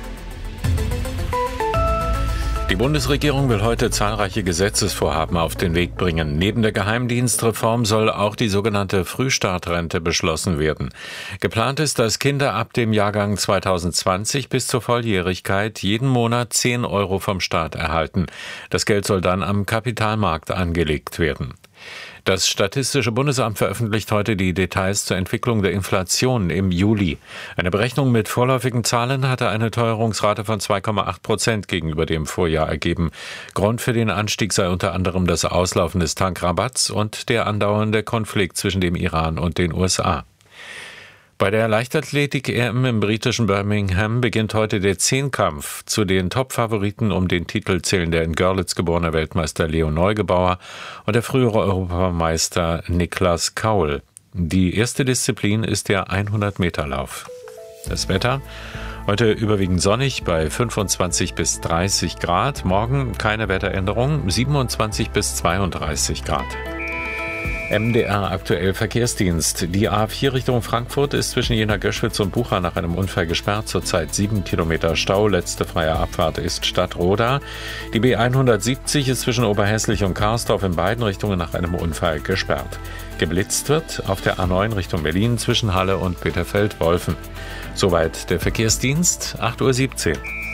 Die Bundesregierung will heute zahlreiche Gesetzesvorhaben auf den Weg bringen. Neben der Geheimdienstreform soll auch die sogenannte Frühstartrente beschlossen werden. Geplant ist, dass Kinder ab dem Jahrgang zweitausendzwanzig bis zur Volljährigkeit jeden Monat zehn Euro vom Staat erhalten. Das Geld soll dann am Kapitalmarkt angelegt werden. Das Statistische Bundesamt veröffentlicht heute die Details zur Entwicklung der Inflation im Juli. Eine Berechnung mit vorläufigen Zahlen hatte eine Teuerungsrate von zwei Komma acht Prozent gegenüber dem Vorjahr ergeben. Grund für den Anstieg sei unter anderem das Auslaufen des Tankrabatts und der andauernde Konflikt zwischen dem Iran und den U S A. Bei der Leichtathletik-E M im britischen Birmingham beginnt heute der Zehnkampf. Zu den Top-Favoriten um den Titel zählen der in Görlitz geborene Weltmeister Leo Neugebauer und der frühere Europameister Niklas Kaul. Die erste Disziplin ist der hundert-Meter-Lauf. Das Wetter: heute überwiegend sonnig bei fünfundzwanzig bis dreißig Grad. Morgen keine Wetteränderung, siebenundzwanzig bis zweiunddreißig Grad. M D R aktuell Verkehrsdienst. Die A vier Richtung Frankfurt ist zwischen Jena-Göschwitz und Bucha nach einem Unfall gesperrt. Zurzeit sieben Kilometer Stau. Letzte freie Abfahrt ist Stadtroda. Die B hundertsiebzig ist zwischen Oberhäslich und Karsdorf in beiden Richtungen nach einem Unfall gesperrt. Geblitzt wird auf der A neun Richtung Berlin zwischen Halle und Bitterfeld-Wolfen. Soweit der Verkehrsdienst, acht Uhr siebzehn.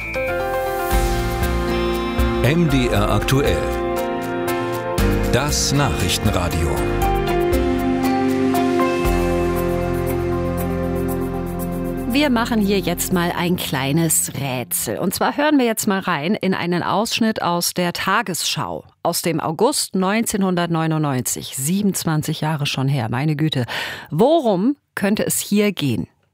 M D R aktuell. Das Nachrichtenradio. Wir machen hier jetzt mal ein kleines Rätsel. Und zwar hören wir jetzt mal rein in einen Ausschnitt aus der Tagesschau aus dem August neunzehnhundertneunundneunzig. siebenundzwanzig Jahre schon her, meine Güte. Worum könnte es hier gehen?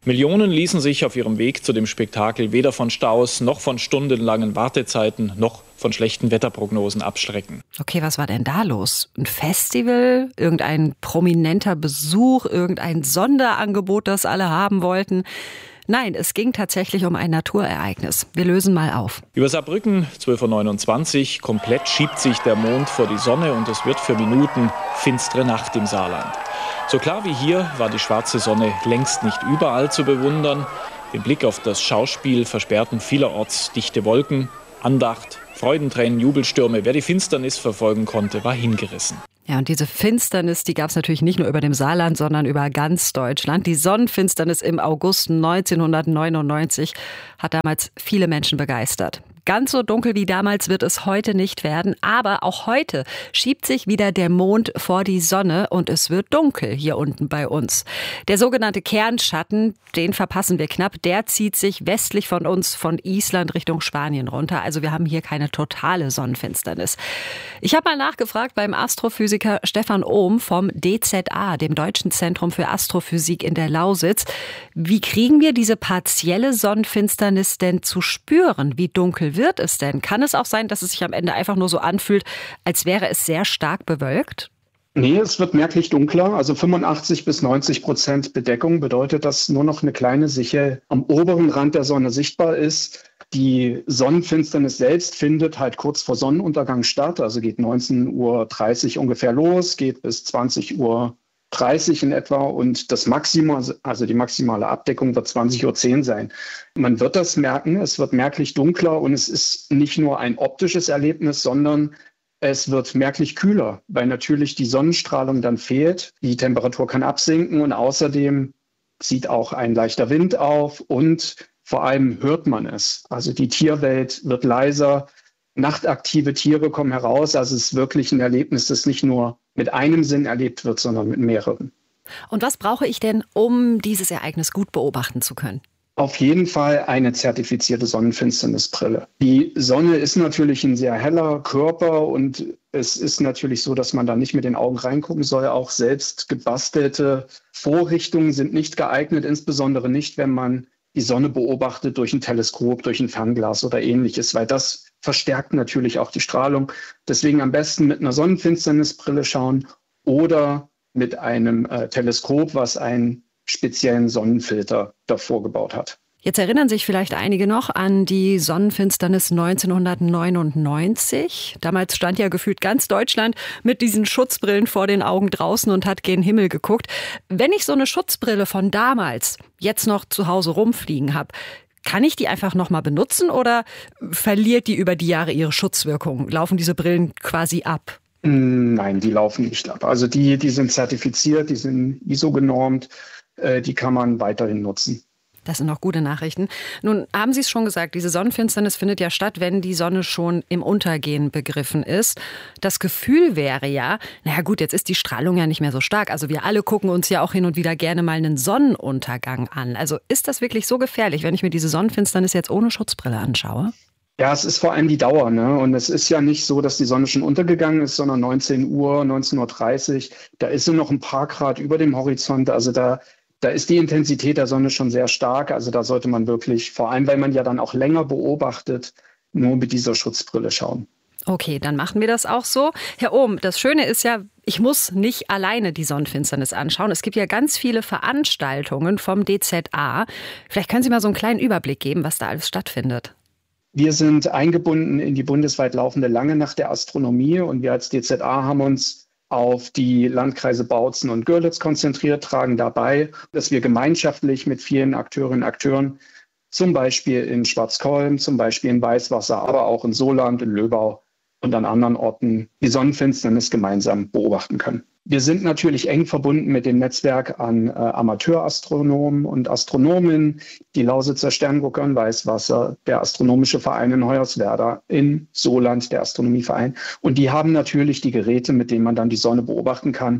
Millionen ließen sich auf ihrem Weg zu dem Spektakel weder von Staus noch von stundenlangen Wartezeiten noch von schlechten Wetterprognosen abschrecken. Okay, was war denn da los? Ein Festival? Irgendein prominenter Besuch? Irgendein Sonderangebot, das alle haben wollten? Nein, es ging tatsächlich um ein Naturereignis. Wir lösen mal auf. Über Saarbrücken, zwölf Uhr neunundzwanzig, komplett schiebt sich der Mond vor die Sonne und es wird für Minuten finstere Nacht im Saarland. So klar wie hier war die schwarze Sonne längst nicht überall zu bewundern. Den Blick auf das Schauspiel versperrten vielerorts dichte Wolken. Andacht, Freudentränen, Jubelstürme. Wer die Finsternis verfolgen konnte, war hingerissen. Ja, und diese Finsternis, die gab es natürlich nicht nur über dem Saarland, sondern über ganz Deutschland. Die Sonnenfinsternis im August neunzehnhundertneunundneunzig hat damals viele Menschen begeistert. Ganz so dunkel wie damals wird es heute nicht werden, aber auch heute schiebt sich wieder der Mond vor die Sonne und es wird dunkel hier unten bei uns. Der sogenannte Kernschatten, den verpassen wir knapp, der zieht sich westlich von uns, von Island Richtung Spanien runter. Also wir haben hier keine totale Sonnenfinsternis. Ich habe mal nachgefragt beim Astrophysiker Stefan Ohm vom D Z A, dem Deutschen Zentrum für Astrophysik in der Lausitz. Wie kriegen wir diese partielle Sonnenfinsternis denn zu spüren? Wie dunkel wird es denn? Kann es auch sein, dass es sich am Ende einfach nur so anfühlt, als wäre es sehr stark bewölkt? Nee, es wird merklich dunkler. Also fünfundachtzig bis neunzig Prozent Bedeckung bedeutet, dass nur noch eine kleine Sichel am oberen Rand der Sonne sichtbar ist. Die Sonnenfinsternis selbst findet halt kurz vor Sonnenuntergang statt. Also geht neunzehn Uhr dreißig ungefähr los, geht bis zwanzig Uhr dreißig in etwa und das Maximum, also die maximale Abdeckung wird zwanzig Uhr zehn sein. Man wird das merken, es wird merklich dunkler und es ist nicht nur ein optisches Erlebnis, sondern es wird merklich kühler, weil natürlich die Sonnenstrahlung dann fehlt. Die Temperatur kann absinken und außerdem zieht auch ein leichter Wind auf und vor allem hört man es. Also die Tierwelt wird leiser, nachtaktive Tiere kommen heraus. Also es ist wirklich ein Erlebnis, das nicht nur mit einem Sinn erlebt wird, sondern mit mehreren. Und was brauche ich denn, um dieses Ereignis gut beobachten zu können? Auf jeden Fall eine zertifizierte Sonnenfinsternisbrille. Die Sonne ist natürlich ein sehr heller Körper und es ist natürlich so, dass man da nicht mit den Augen reingucken soll. Auch selbst gebastelte Vorrichtungen sind nicht geeignet, insbesondere nicht, wenn man die Sonne beobachtet durch ein Teleskop, durch ein Fernglas oder ähnliches, weil das verstärkt natürlich auch die Strahlung. Deswegen am besten mit einer Sonnenfinsternisbrille schauen oder mit einem äh, Teleskop, was einen speziellen Sonnenfilter davor gebaut hat. Jetzt erinnern sich vielleicht einige noch an die Sonnenfinsternis neunzehnhundertneunundneunzig. Damals stand ja gefühlt ganz Deutschland mit diesen Schutzbrillen vor den Augen draußen und hat gen Himmel geguckt. Wenn ich so eine Schutzbrille von damals jetzt noch zu Hause rumfliegen habe, kann ich die einfach noch mal benutzen oder verliert die über die Jahre ihre Schutzwirkung? Laufen diese Brillen quasi ab? Nein, die laufen nicht ab. Also die, die sind zertifiziert, die sind I S O genormt, äh, die kann man weiterhin nutzen. Das sind noch gute Nachrichten. Nun haben Sie es schon gesagt, diese Sonnenfinsternis findet ja statt, wenn die Sonne schon im Untergehen begriffen ist. Das Gefühl wäre ja, naja gut, jetzt ist die Strahlung ja nicht mehr so stark. Also wir alle gucken uns ja auch hin und wieder gerne mal einen Sonnenuntergang an. Also ist das wirklich so gefährlich, wenn ich mir diese Sonnenfinsternis jetzt ohne Schutzbrille anschaue? Ja, es ist vor allem die Dauer, ne? Und es ist ja nicht so, dass die Sonne schon untergegangen ist, sondern neunzehn Uhr, neunzehn Uhr dreißig. Da ist sie noch ein paar Grad über dem Horizont. Also da Da ist die Intensität der Sonne schon sehr stark. Also da sollte man wirklich, vor allem weil man ja dann auch länger beobachtet, nur mit dieser Schutzbrille schauen. Okay, dann machen wir das auch so. Herr Ohm, das Schöne ist ja, ich muss nicht alleine die Sonnenfinsternis anschauen. Es gibt ja ganz viele Veranstaltungen vom D Z A. Vielleicht können Sie mal so einen kleinen Überblick geben, was da alles stattfindet. Wir sind eingebunden in die bundesweit laufende Lange Nacht der Astronomie und wir als D Z A haben uns auf die Landkreise Bautzen und Görlitz konzentriert, tragen dabei, dass wir gemeinschaftlich mit vielen Akteurinnen und Akteuren, zum Beispiel in Schwarzkolm, zum Beispiel in Weißwasser, aber auch in Soland, in Löbau und an anderen Orten die Sonnenfinsternis gemeinsam beobachten können. Wir sind natürlich eng verbunden mit dem Netzwerk an äh, Amateurastronomen und Astronomen, die Lausitzer Sterngucker in Weißwasser, der Astronomische Verein in Hoyerswerda, in Soland, der Astronomieverein. Und die haben natürlich die Geräte, mit denen man dann die Sonne beobachten kann.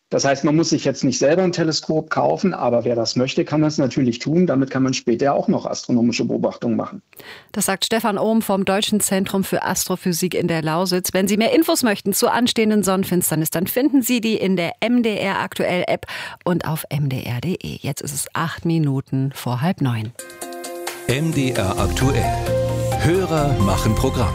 Das heißt, man muss sich jetzt nicht selber ein Teleskop kaufen, aber wer das möchte, kann das natürlich tun. Damit kann man später auch noch astronomische Beobachtungen machen. Das sagt Stefan Ohm vom Deutschen Zentrum für Astrophysik in der Lausitz. Wenn Sie mehr Infos möchten zur anstehenden Sonnenfinsternis, dann finden Sie die in der M D R Aktuell App und auf m d r punkt d e. Jetzt ist es acht Minuten vor halb neun. M D R Aktuell. Hörer machen Programm.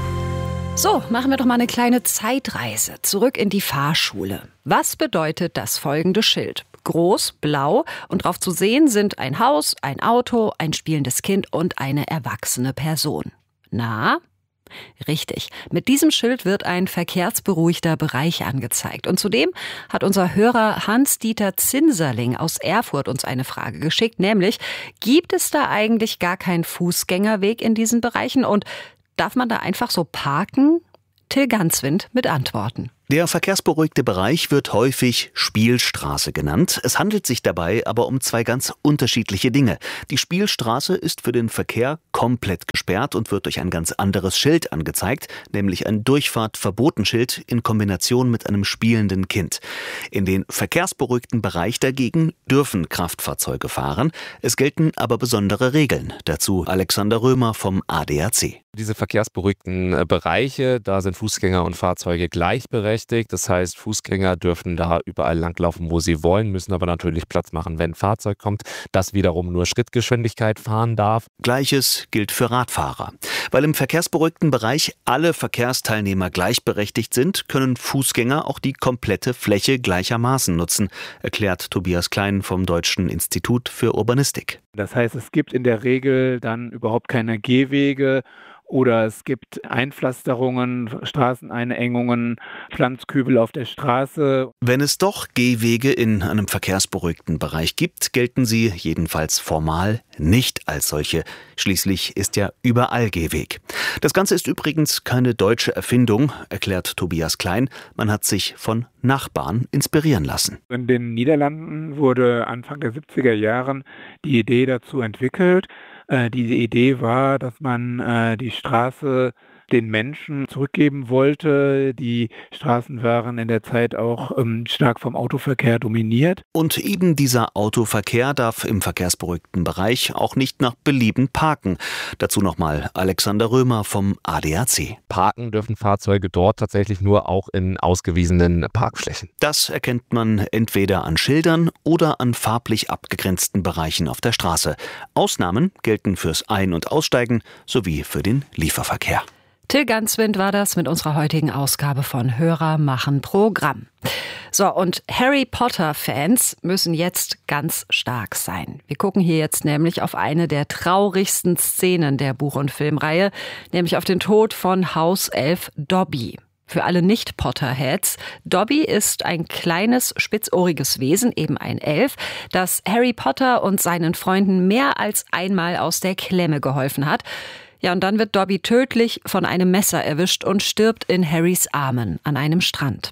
So, machen wir doch mal eine kleine Zeitreise zurück in die Fahrschule. Was bedeutet das folgende Schild? Groß, blau und drauf zu sehen sind ein Haus, ein Auto, ein spielendes Kind und eine erwachsene Person. Na? Richtig. Mit diesem Schild wird ein verkehrsberuhigter Bereich angezeigt. Und zudem hat unser Hörer Hans-Dieter Zinserling aus Erfurt uns eine Frage geschickt, nämlich, gibt es da eigentlich gar keinen Fußgängerweg in diesen Bereichen und darf man da einfach so parken? Till Ganswind mit Antworten. Der verkehrsberuhigte Bereich wird häufig Spielstraße genannt. Es handelt sich dabei aber um zwei ganz unterschiedliche Dinge. Die Spielstraße ist für den Verkehr komplett gesperrt und wird durch ein ganz anderes Schild angezeigt, nämlich ein Durchfahrtverbotenschild in Kombination mit einem spielenden Kind. In den verkehrsberuhigten Bereich dagegen dürfen Kraftfahrzeuge fahren. Es gelten aber besondere Regeln. Dazu Alexander Römer vom A D A C. Diese verkehrsberuhigten Bereiche, da sind Fußgänger und Fahrzeuge gleichberechtigt. Das heißt, Fußgänger dürfen da überall langlaufen, wo sie wollen, müssen aber natürlich Platz machen, wenn ein Fahrzeug kommt, das wiederum nur Schrittgeschwindigkeit fahren darf. Gleiches gilt für Radfahrer. Weil im verkehrsberuhigten Bereich alle Verkehrsteilnehmer gleichberechtigt sind, können Fußgänger auch die komplette Fläche gleichermaßen nutzen, erklärt Tobias Klein vom Deutschen Institut für Urbanistik. Das heißt, es gibt in der Regel dann überhaupt keine Gehwege oder es gibt Einpflasterungen, Straßeneinengungen, Pflanzkübel auf der Straße. Wenn es doch Gehwege in einem verkehrsberuhigten Bereich gibt, gelten sie jedenfalls formal nicht als solche. Schließlich ist ja überall Gehweg. Das Ganze ist übrigens keine deutsche Erfindung, erklärt Tobias Klein. Man hat sich von Nachbarn inspirieren lassen. In den Niederlanden wurde Anfang der siebziger Jahren die Idee dazu entwickelt. Äh, diese Idee war, dass man äh, die Straße den Menschen zurückgeben wollte. Die Straßen waren in der Zeit auch ähm, stark vom Autoverkehr dominiert. Und eben dieser Autoverkehr darf im verkehrsberuhigten Bereich auch nicht nach Belieben parken. Dazu nochmal Alexander Römer vom A D A C. Parken dürfen Fahrzeuge dort tatsächlich nur auch in ausgewiesenen Parkflächen. Das erkennt man entweder an Schildern oder an farblich abgegrenzten Bereichen auf der Straße. Ausnahmen gelten fürs Ein- und Aussteigen sowie für den Lieferverkehr. Till Ganswind war das mit unserer heutigen Ausgabe von Hörer machen Programm. So, und Harry Potter-Fans müssen jetzt ganz stark sein. Wir gucken hier jetzt nämlich auf eine der traurigsten Szenen der Buch- und Filmreihe, nämlich auf den Tod von Hauself Dobby. Für alle Nicht-Potterheads, Dobby ist ein kleines, spitzohriges Wesen, eben ein Elf, das Harry Potter und seinen Freunden mehr als einmal aus der Klemme geholfen hat. Ja, und dann wird Dobby tödlich von einem Messer erwischt und stirbt in Harrys Armen an einem Strand.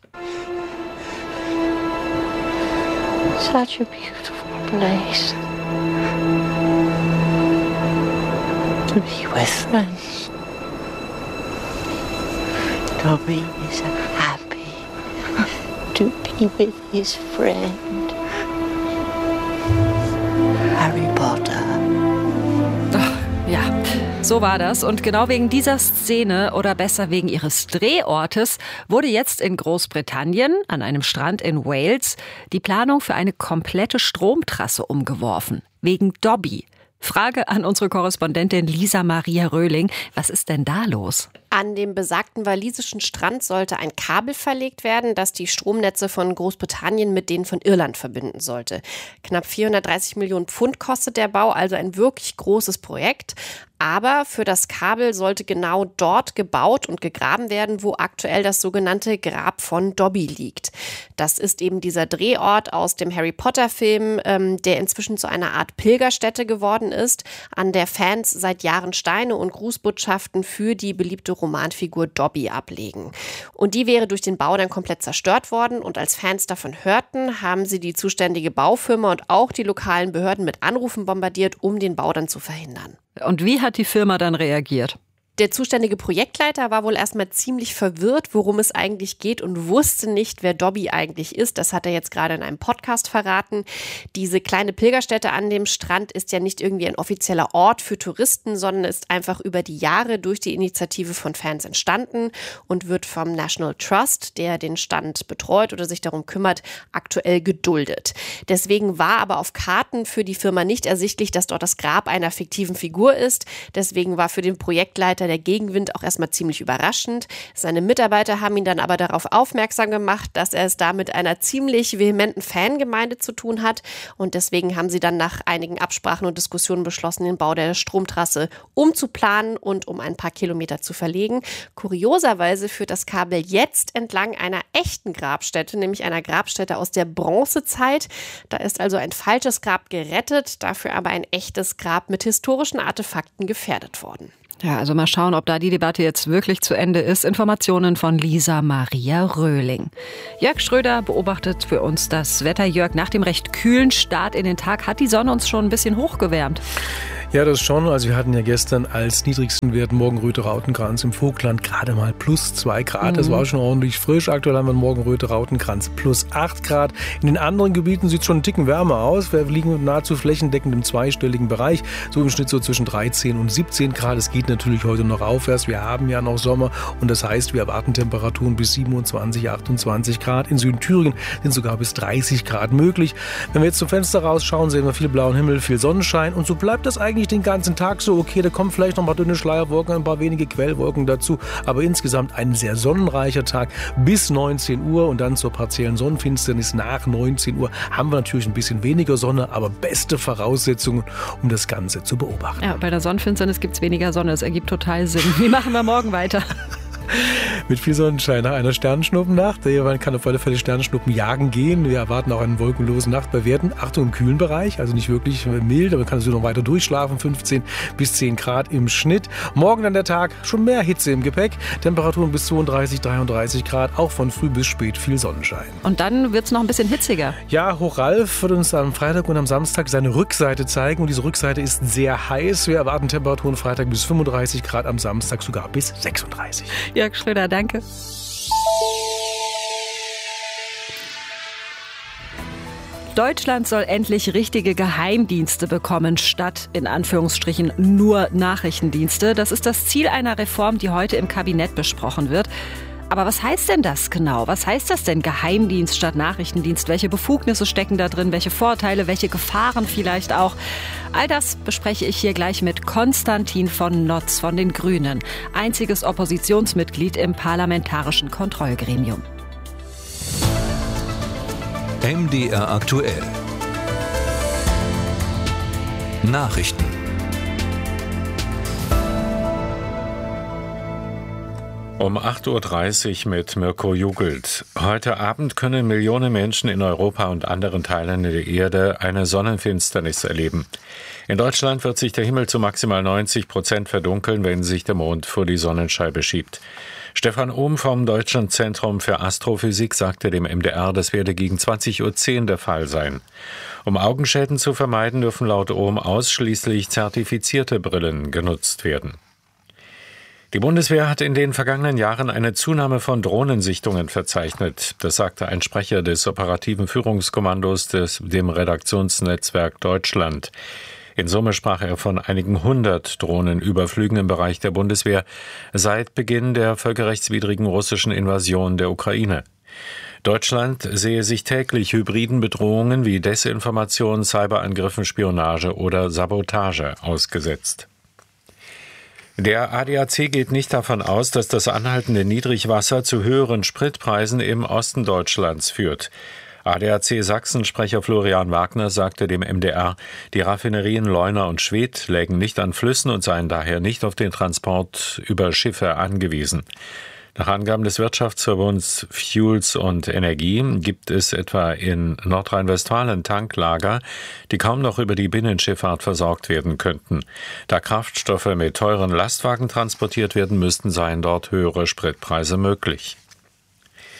Such a beautiful place to be with friends. Dobby is happy to be with his friend Harry Potter. Ja, so war das. Und genau wegen dieser Szene oder besser wegen ihres Drehortes wurde jetzt in Großbritannien an einem Strand in Wales die Planung für eine komplette Stromtrasse umgeworfen. Wegen Dobby. Frage an unsere Korrespondentin Lisa Maria Röhling. Was ist denn da los? An dem besagten walisischen Strand sollte ein Kabel verlegt werden, das die Stromnetze von Großbritannien mit denen von Irland verbinden sollte. Knapp vierhundertdreißig Millionen Pfund kostet der Bau, also ein wirklich großes Projekt. Aber für das Kabel sollte genau dort gebaut und gegraben werden, wo aktuell das sogenannte Grab von Dobby liegt. Das ist eben dieser Drehort aus dem Harry-Potter-Film, ähm, der inzwischen zu einer Art Pilgerstätte geworden ist, an der Fans seit Jahren Steine und Grußbotschaften für die beliebte Romanfigur Dobby ablegen. Und die wäre durch den Bau dann komplett zerstört worden. Und als Fans davon hörten, haben sie die zuständige Baufirma und auch die lokalen Behörden mit Anrufen bombardiert, um den Bau dann zu verhindern. Und wie hat die Firma dann reagiert? Der zuständige Projektleiter war wohl erstmal ziemlich verwirrt, worum es eigentlich geht und wusste nicht, wer Dobby eigentlich ist. Das hat er jetzt gerade in einem Podcast verraten. Diese kleine Pilgerstätte an dem Strand ist ja nicht irgendwie ein offizieller Ort für Touristen, sondern ist einfach über die Jahre durch die Initiative von Fans entstanden und wird vom National Trust, der den Stand betreut oder sich darum kümmert, aktuell geduldet. Deswegen war aber auf Karten für die Firma nicht ersichtlich, dass dort das Grab einer fiktiven Figur ist. Deswegen war für den Projektleiter der Gegenwind auch erstmal ziemlich überraschend. Seine Mitarbeiter haben ihn dann aber darauf aufmerksam gemacht, dass er es da mit einer ziemlich vehementen Fangemeinde zu tun hat. Und deswegen haben sie dann nach einigen Absprachen und Diskussionen beschlossen, den Bau der Stromtrasse umzuplanen und um ein paar Kilometer zu verlegen. Kurioserweise führt das Kabel jetzt entlang einer echten Grabstätte, nämlich einer Grabstätte aus der Bronzezeit. Da ist also ein falsches Grab gerettet, dafür aber ein echtes Grab mit historischen Artefakten gefährdet worden. Ja, also mal schauen, ob da die Debatte jetzt wirklich zu Ende ist. Informationen von Lisa Maria Röhling. Jörg Schröder beobachtet für uns das Wetter. Jörg, nach dem recht kühlen Start in den Tag hat die Sonne uns schon ein bisschen hochgewärmt. Ja, das schon. Also wir hatten ja gestern als niedrigsten Wert Morgenröte-Rautenkranz im Vogtland gerade mal plus zwei Grad. Mhm. Das war schon ordentlich frisch. Aktuell haben wir Morgenröte-Rautenkranz plus acht Grad. In den anderen Gebieten sieht es schon einen Ticken wärmer aus. Wir liegen nahezu flächendeckend im zweistelligen Bereich. So im Schnitt so zwischen dreizehn und siebzehn Grad. Es geht natürlich heute noch aufwärts. Wir haben ja noch Sommer und das heißt, wir erwarten Temperaturen bis siebenundzwanzig, achtundzwanzig Grad. In Südthüringen sind sogar bis dreißig Grad möglich. Wenn wir jetzt zum Fenster rausschauen, sehen wir viel blauen Himmel, viel Sonnenschein und so bleibt das eigentlich den ganzen Tag so. Okay, da kommen vielleicht noch ein paar dünne Schleierwolken, ein paar wenige Quellwolken dazu, aber insgesamt ein sehr sonnenreicher Tag bis neunzehn Uhr und dann zur partiellen Sonnenfinsternis nach neunzehn Uhr haben wir natürlich ein bisschen weniger Sonne, aber beste Voraussetzungen, um das Ganze zu beobachten. Ja, bei der Sonnenfinsternis gibt es weniger Sonne, das ergibt total Sinn. Wie machen wir morgen weiter? Mit viel Sonnenschein nach einer Sternschnuppennacht. Man kann auf alle Fälle Sternschnuppen jagen gehen. Wir erwarten auch eine wolkenlose Nacht bei Werten. Achtung, im kühlen Bereich, also nicht wirklich mild, aber man kann also noch weiter durchschlafen. fünfzehn bis zehn Grad im Schnitt. Morgen dann der Tag, schon mehr Hitze im Gepäck. Temperaturen bis zweiunddreißig, dreiunddreißig Grad, auch von früh bis spät viel Sonnenschein. Und dann wird es noch ein bisschen hitziger. Ja, Hochralf wird uns am Freitag und am Samstag seine Rückseite zeigen. Und diese Rückseite ist sehr heiß. Wir erwarten Temperaturen Freitag bis fünfunddreißig Grad, am Samstag sogar bis sechsunddreißig. Jörg Schröder, danke. Deutschland soll endlich richtige Geheimdienste bekommen, statt in Anführungsstrichen nur Nachrichtendienste. Das ist das Ziel einer Reform, die heute im Kabinett besprochen wird. Aber was heißt denn das genau? Was heißt das denn, Geheimdienst statt Nachrichtendienst? Welche Befugnisse stecken da drin? Welche Vorteile? Welche Gefahren vielleicht auch? All das bespreche ich hier gleich mit Konstantin von Notz von den Grünen, einziges Oppositionsmitglied im Parlamentarischen Kontrollgremium. M D R aktuell. Nachrichten. Um acht Uhr dreißig mit Mirko Jugelt. Heute Abend können Millionen Menschen in Europa und anderen Teilen der Erde eine Sonnenfinsternis erleben. In Deutschland wird sich der Himmel zu maximal neunzig Prozent verdunkeln, wenn sich der Mond vor die Sonnenscheibe schiebt. Stefan Ohm vom Deutschen Zentrum für Astrophysik sagte dem M D R, das werde gegen zwanzig Uhr zehn der Fall sein. Um Augenschäden zu vermeiden, dürfen laut Ohm ausschließlich zertifizierte Brillen genutzt werden. Die Bundeswehr hat in den vergangenen Jahren eine Zunahme von Drohnensichtungen verzeichnet. Das sagte ein Sprecher des operativen Führungskommandos des, dem Redaktionsnetzwerk Deutschland. In Summe sprach er von einigen hundert Drohnenüberflügen im Bereich der Bundeswehr seit Beginn der völkerrechtswidrigen russischen Invasion der Ukraine. Deutschland sehe sich täglich hybriden Bedrohungen wie Desinformation, Cyberangriffen, Spionage oder Sabotage ausgesetzt. Der A D A C geht nicht davon aus, dass das anhaltende Niedrigwasser zu höheren Spritpreisen im Osten Deutschlands führt. A D A C-Sachsen-Sprecher Florian Wagner sagte dem M D R, die Raffinerien Leuna und Schwedt lägen nicht an Flüssen und seien daher nicht auf den Transport über Schiffe angewiesen. Nach Angaben des Wirtschaftsverbunds Fuels und Energie gibt es etwa in Nordrhein-Westfalen Tanklager, die kaum noch über die Binnenschifffahrt versorgt werden könnten. Da Kraftstoffe mit teuren Lastwagen transportiert werden müssten, seien dort höhere Spritpreise möglich.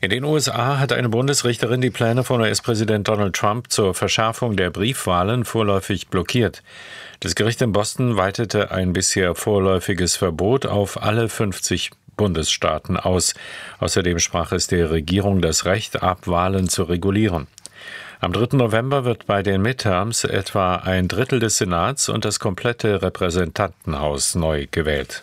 In den U S A hat eine Bundesrichterin die Pläne von U S-Präsident Donald Trump zur Verschärfung der Briefwahlen vorläufig blockiert. Das Gericht in Boston weitete ein bisher vorläufiges Verbot auf alle fünfzig Bundesstaaten aus. Außerdem sprach es der Regierung das Recht ab, Wahlen zu regulieren. Am dritten November wird bei den Midterms etwa ein Drittel des Senats und das komplette Repräsentantenhaus neu gewählt.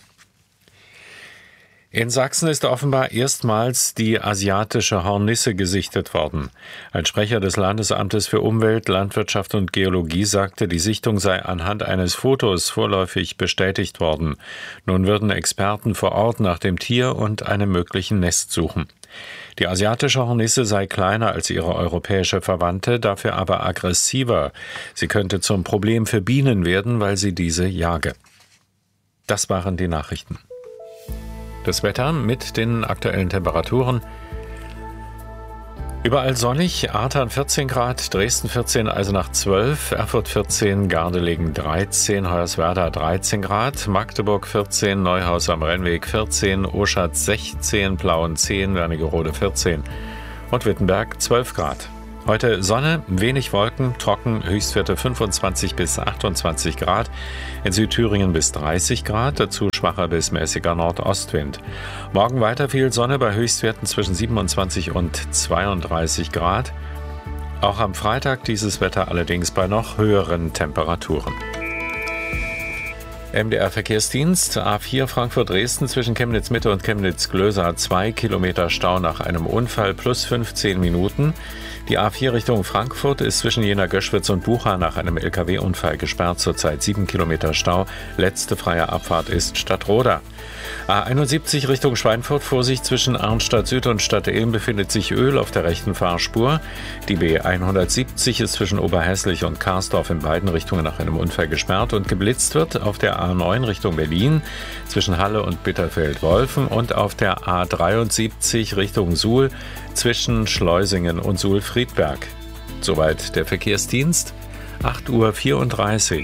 In Sachsen ist offenbar erstmals die asiatische Hornisse gesichtet worden. Ein Sprecher des Landesamtes für Umwelt, Landwirtschaft und Geologie sagte, die Sichtung sei anhand eines Fotos vorläufig bestätigt worden. Nun würden Experten vor Ort nach dem Tier und einem möglichen Nest suchen. Die asiatische Hornisse sei kleiner als ihre europäische Verwandte, dafür aber aggressiver. Sie könnte zum Problem für Bienen werden, weil sie diese jage. Das waren die Nachrichten. Das Wetter mit den aktuellen Temperaturen. Überall sonnig, Artern vierzehn Grad, Dresden vierzehn, Eisenach zwölf, Erfurt vierzehn, Gardelegen dreizehn, Hoyerswerda dreizehn Grad, Magdeburg vierzehn, Neuhaus am Rennweg vierzehn, Oschatz sechzehn, Plauen zehn, Wernigerode vierzehn und Wittenberg zwölf Grad. Heute Sonne, wenig Wolken, trocken, Höchstwerte fünfundzwanzig bis achtundzwanzig Grad, in Südthüringen bis dreißig Grad, dazu schwacher bis mäßiger Nordostwind. Morgen weiter viel Sonne bei Höchstwerten zwischen siebenundzwanzig und zweiunddreißig Grad. Auch am Freitag dieses Wetter allerdings bei noch höheren Temperaturen. M D R-Verkehrsdienst, A vier Frankfurt-Dresden zwischen Chemnitz-Mitte und Chemnitz-Glösa, zwei Kilometer Stau nach einem Unfall plus fünfzehn Minuten. Die A vier Richtung Frankfurt ist zwischen Jena-Göschwitz und Bucha nach einem L K W-Unfall gesperrt, zurzeit sieben Kilometer Stau. Letzte freie Abfahrt ist Stadtroda. A einundsiebzig Richtung Schweinfurt, Vorsicht, zwischen Arnstadt Süd und Stadt-Ilm befindet sich Öl auf der rechten Fahrspur. Die B hundertsiebzig ist zwischen Oberhässlich und Karsdorf in beiden Richtungen nach einem Unfall gesperrt und geblitzt wird auf der A neun Richtung Berlin zwischen Halle und Bitterfeld-Wolfen und auf der A dreiundsiebzig Richtung Suhl zwischen Schleusingen und Suhl-Friedberg. Soweit der Verkehrsdienst, acht Uhr vierunddreißig.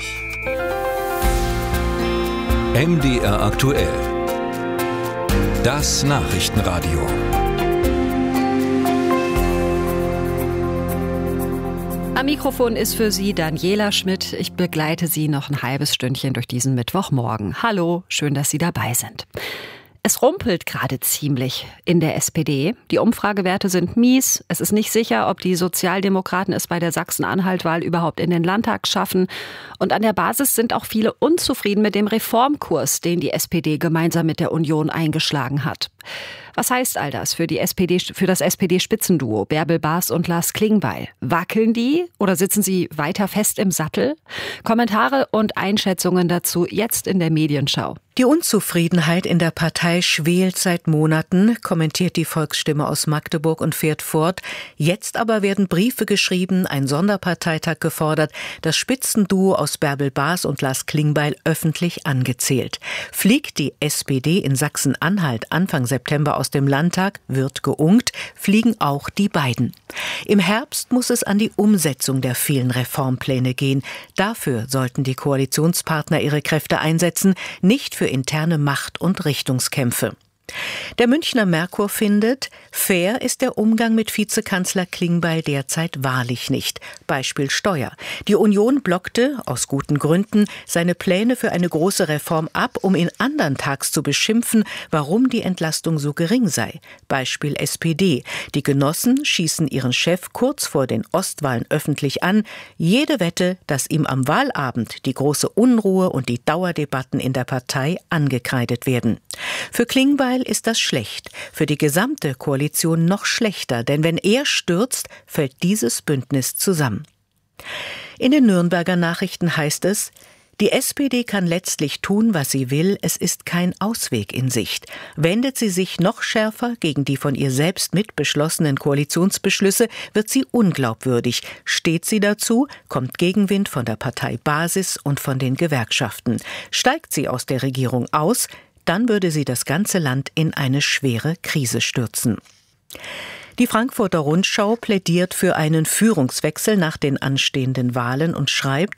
M D R aktuell. Das Nachrichtenradio. Am Mikrofon ist für Sie Daniela Schmidt. Ich begleite Sie noch ein halbes Stündchen durch diesen Mittwochmorgen. Hallo, schön, dass Sie dabei sind. Es rumpelt gerade ziemlich in der S P D. Die Umfragewerte sind mies. Es ist nicht sicher, ob die Sozialdemokraten es bei der Sachsen-Anhalt-Wahl überhaupt in den Landtag schaffen. Und an der Basis sind auch viele unzufrieden mit dem Reformkurs, den die S P D gemeinsam mit der Union eingeschlagen hat. Was heißt all das für die S P D, für das S P D-Spitzenduo Bärbel Baas und Lars Klingbeil? Wackeln die oder sitzen sie weiter fest im Sattel? Kommentare und Einschätzungen dazu jetzt in der Medienschau. Die Unzufriedenheit in der Partei schwelt seit Monaten, kommentiert die Volksstimme aus Magdeburg und fährt fort. Jetzt aber werden Briefe geschrieben, ein Sonderparteitag gefordert, das Spitzenduo aus Bärbel Baas und Lars Klingbeil öffentlich angezählt. Fliegt die S P D in Sachsen-Anhalt Anfang September aus dem Landtag, wird geunkt, fliegen auch die beiden. Im Herbst muss es an die Umsetzung der vielen Reformpläne gehen. Dafür sollten die Koalitionspartner ihre Kräfte einsetzen, nicht für interne Macht- und Richtungskämpfe. Der Münchner Merkur findet, fair ist der Umgang mit Vizekanzler Klingbeil derzeit wahrlich nicht. Beispiel Steuer. Die Union blockte, aus guten Gründen, seine Pläne für eine große Reform ab, um ihn anderntags zu beschimpfen, warum die Entlastung so gering sei. Beispiel S P D. Die Genossen schießen ihren Chef kurz vor den Ostwahlen öffentlich an. Jede Wette, dass ihm am Wahlabend die große Unruhe und die Dauerdebatten in der Partei angekreidet werden. Für Klingbeil ist das schlecht, für die gesamte Koalition noch schlechter, denn wenn er stürzt, fällt dieses Bündnis zusammen. In den Nürnberger Nachrichten heißt es, die S P D kann letztlich tun, was sie will, es ist kein Ausweg in Sicht. Wendet sie sich noch schärfer gegen die von ihr selbst mitbeschlossenen Koalitionsbeschlüsse, wird sie unglaubwürdig. Steht sie dazu, kommt Gegenwind von der Partei Basis und von den Gewerkschaften. Steigt sie aus der Regierung aus, dann würde sie das ganze Land in eine schwere Krise stürzen. Die Frankfurter Rundschau plädiert für einen Führungswechsel nach den anstehenden Wahlen und schreibt,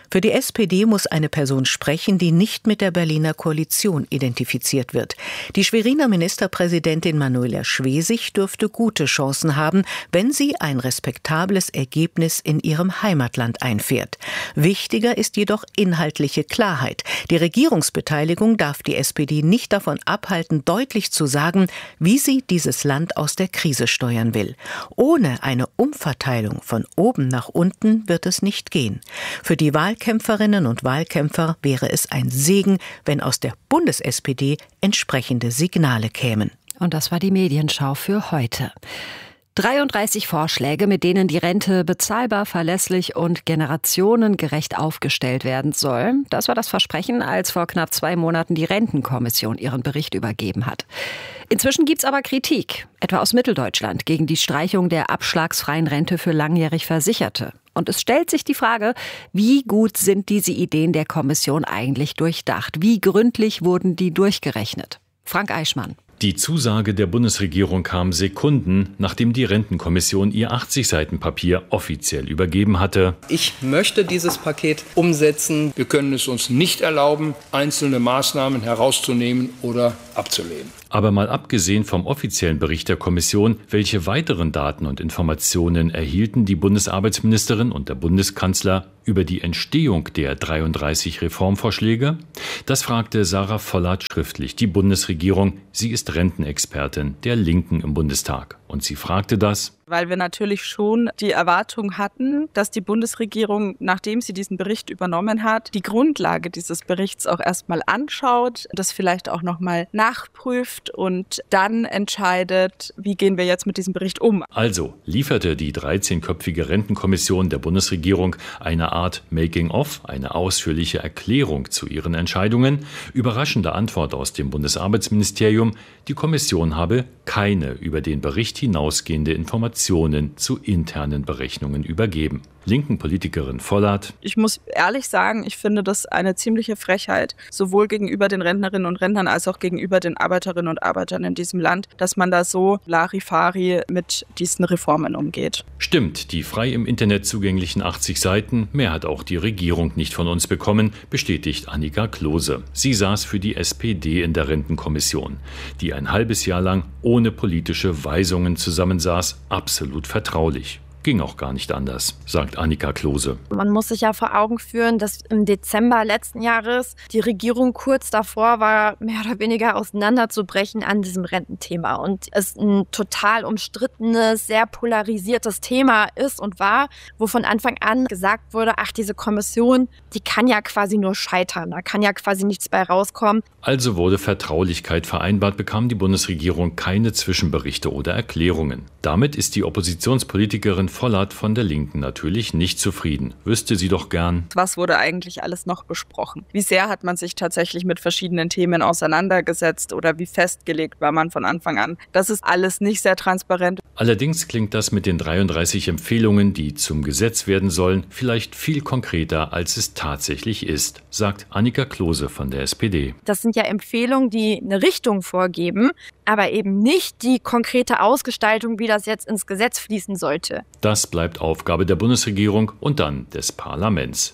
Für die S P D muss eine Person sprechen, die nicht mit der Berliner Koalition identifiziert wird. Die Schweriner Ministerpräsidentin Manuela Schwesig dürfte gute Chancen haben, wenn sie ein respektables Ergebnis in ihrem Heimatland einfährt. Wichtiger ist jedoch inhaltliche Klarheit. Die Regierungsbeteiligung darf die S P D nicht davon abhalten, deutlich zu sagen, wie sie dieses Land aus der Krise steuern will. Ohne eine Umverteilung von oben nach unten wird es nicht gehen. Für die Wahlkämpferinnen und Wahlkämpfer wäre es ein Segen, wenn aus der Bundes-S P D entsprechende Signale kämen. Und das war die Medienschau für heute. dreiunddreißig Vorschläge, mit denen die Rente bezahlbar, verlässlich und generationengerecht aufgestellt werden soll. Das war das Versprechen, als vor knapp zwei Monaten die Rentenkommission ihren Bericht übergeben hat. Inzwischen gibt's aber Kritik, etwa aus Mitteldeutschland, gegen die Streichung der abschlagsfreien Rente für langjährig Versicherte. Und es stellt sich die Frage, wie gut sind diese Ideen der Kommission eigentlich durchdacht? Wie gründlich wurden die durchgerechnet? Frank Eichmann. Die Zusage der Bundesregierung kam Sekunden, nachdem die Rentenkommission ihr achtzig Seiten Papier offiziell übergeben hatte. Ich möchte dieses Paket umsetzen. Wir können es uns nicht erlauben, einzelne Maßnahmen herauszunehmen oder abzulehnen. Aber mal abgesehen vom offiziellen Bericht der Kommission, welche weiteren Daten und Informationen erhielten die Bundesarbeitsministerin und der Bundeskanzler über die Entstehung der dreiunddreißig Reformvorschläge? Das fragte Sarah Vollert schriftlich die Bundesregierung. Sie ist Rentenexpertin der Linken im Bundestag. Und sie fragte das, weil wir natürlich schon die Erwartung hatten, dass die Bundesregierung, nachdem sie diesen Bericht übernommen hat, die Grundlage dieses Berichts auch erstmal anschaut, das vielleicht auch nochmal nachprüft und dann entscheidet, wie gehen wir jetzt mit diesem Bericht um. Also lieferte die dreizehnköpfige Rentenkommission der Bundesregierung eine Art Making-of, eine ausführliche Erklärung zu ihren Entscheidungen. Überraschende Antwort aus dem Bundesarbeitsministerium, die Kommission habe keine über den Bericht hinausgehende Informationen zu internen Berechnungen übergeben. Linken Politikerin Vollert. Ich muss ehrlich sagen, ich finde das eine ziemliche Frechheit, sowohl gegenüber den Rentnerinnen und Rentnern als auch gegenüber den Arbeiterinnen und Arbeitern in diesem Land, dass man da so Larifari mit diesen Reformen umgeht. Stimmt, die frei im Internet zugänglichen achtzig Seiten, mehr hat auch die Regierung nicht von uns bekommen, bestätigt Annika Klose. Sie saß für die S P D in der Rentenkommission, die ein halbes Jahr lang ohne politische Weisungen zusammensaß, absolut vertraulich. Ging auch gar nicht anders, sagt Annika Klose. Man muss sich ja vor Augen führen, dass im Dezember letzten Jahres die Regierung kurz davor war, mehr oder weniger auseinanderzubrechen an diesem Rententhema. Und es ein total umstrittenes, sehr polarisiertes Thema ist und war, wo von Anfang an gesagt wurde, ach, diese Kommission, die kann ja quasi nur scheitern, da kann ja quasi nichts bei rauskommen. Also wurde Vertraulichkeit vereinbart, bekam die Bundesregierung keine Zwischenberichte oder Erklärungen. Damit ist die Oppositionspolitikerin Vollert von der Linken natürlich nicht zufrieden. Wüsste sie doch gern. Was wurde eigentlich alles noch besprochen? Wie sehr hat man sich tatsächlich mit verschiedenen Themen auseinandergesetzt oder wie festgelegt war man von Anfang an? Das ist alles nicht sehr transparent. Allerdings klingt das mit den dreiunddreißig Empfehlungen, die zum Gesetz werden sollen, vielleicht viel konkreter, als es tatsächlich ist, sagt Annika Klose von der S P D. Das sind ja Empfehlungen, die eine Richtung vorgeben, aber eben nicht die konkrete Ausgestaltung, wie das jetzt ins Gesetz fließen sollte. Das bleibt Aufgabe der Bundesregierung und dann des Parlaments.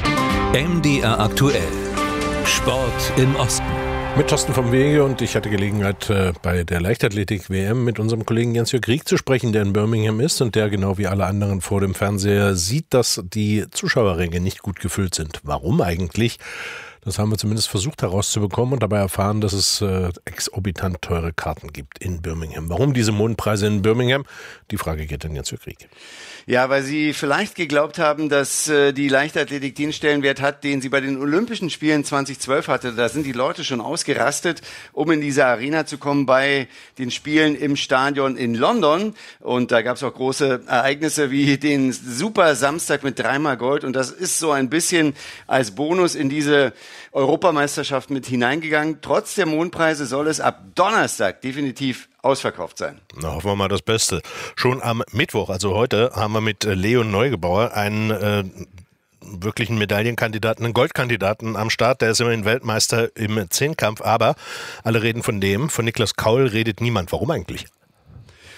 M D R aktuell. Sport im Osten. Mit Thorsten vom Wege, und ich hatte Gelegenheit, äh, bei der Leichtathletik-W M mit unserem Kollegen Jens-Jörg Rieck zu sprechen, der in Birmingham ist und der genau wie alle anderen vor dem Fernseher sieht, dass die Zuschauerränge nicht gut gefüllt sind. Warum eigentlich? Das haben wir zumindest versucht herauszubekommen und dabei erfahren, dass es äh, exorbitant teure Karten gibt in Birmingham. Warum diese Mondpreise in Birmingham? Die Frage geht an Jens-Jörg Rieck. Ja, weil sie vielleicht geglaubt haben, dass äh, die Leichtathletik den Stellenwert hat, den sie bei den Olympischen Spielen zweitausendzwölf hatte. Da sind die Leute schon ausgerastet, um in diese Arena zu kommen bei den Spielen im Stadion in London. Und da gab es auch große Ereignisse wie den Super Samstag mit dreimal Gold. Und das ist so ein bisschen als Bonus in diese Europameisterschaft mit hineingegangen. Trotz der Mondpreise soll es ab Donnerstag definitiv ausverkauft sein. Na, hoffen wir mal das Beste. Schon am Mittwoch, also heute, haben wir mit Leon Neugebauer einen äh, wirklichen Medaillenkandidaten, einen Goldkandidaten am Start. Der ist immerhin Weltmeister im Zehnkampf, aber alle reden von dem. Von Niklas Kaul redet niemand. Warum eigentlich?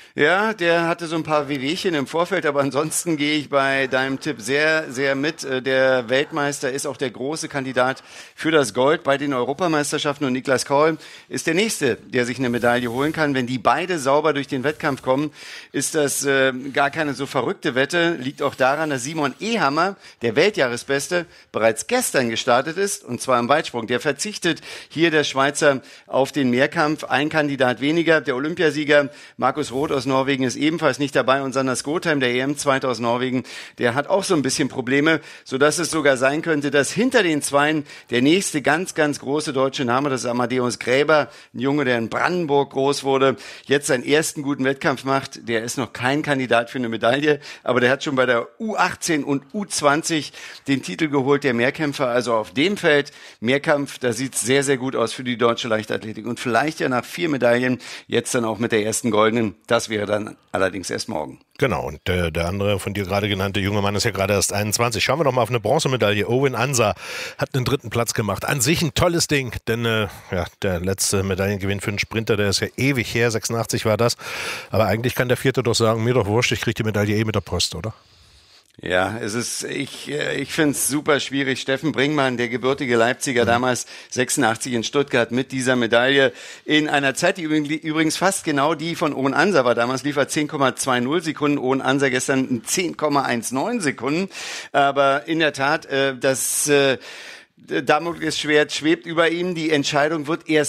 Ja, der hatte so ein paar Wehwehchen im Vorfeld, aber ansonsten gehe ich bei deinem Tipp sehr, sehr mit. Der Weltmeister ist auch der große Kandidat für das Gold bei den Europameisterschaften und Niklas Kaul ist der Nächste, der sich eine Medaille holen kann. Wenn die beide sauber durch den Wettkampf kommen, ist das äh, gar keine so verrückte Wette. Liegt auch daran, dass Simon Ehammer, der Weltjahresbeste, bereits gestern gestartet ist, und zwar im Weitsprung. Der verzichtet hier, der Schweizer, auf den Mehrkampf. Ein Kandidat weniger. Der Olympiasieger Markus Roth aus Norwegen ist ebenfalls nicht dabei und Sander Skotheim, der E M-Zweiter aus Norwegen, der hat auch so ein bisschen Probleme, sodass es sogar sein könnte, dass hinter den Zweien der nächste ganz, ganz große deutsche Name, das ist Amadeus Gräber, ein Junge, der in Brandenburg groß wurde, jetzt seinen ersten guten Wettkampf macht. Der ist noch kein Kandidat für eine Medaille, aber der hat schon bei der U achtzehn und U zwanzig den Titel geholt, der Mehrkämpfer. Also auf dem Feld Mehrkampf, da sieht es sehr, sehr gut aus für die deutsche Leichtathletik und vielleicht ja nach vier Medaillen jetzt dann auch mit der ersten goldenen. Das wäre dann allerdings erst morgen. Genau, und äh, der andere von dir gerade genannte junge Mann ist ja gerade erst einundzwanzig. Schauen wir doch mal auf eine Bronzemedaille. Owen Ansa hat einen dritten Platz gemacht. An sich ein tolles Ding, denn äh, ja, der letzte Medaillengewinn für einen Sprinter, der ist ja ewig her, sechsundachtzig war das. Aber eigentlich kann der Vierte doch sagen, mir doch wurscht, ich kriege die Medaille eh mit der Post, oder? Ja, es ist, ich, ich finde es super schwierig. Steffen Bringmann, der gebürtige Leipziger, mhm. damals sechsundachtzig in Stuttgart mit dieser Medaille in einer Zeit, die übrigens fast genau die von Owen Ansa war. Damals lief er zehn Komma zwanzig Sekunden, Owen Ansa gestern zehn Komma neunzehn Sekunden. Aber in der Tat, äh, das äh, Damoklesschwert schwebt über ihm. Die Entscheidung wird erst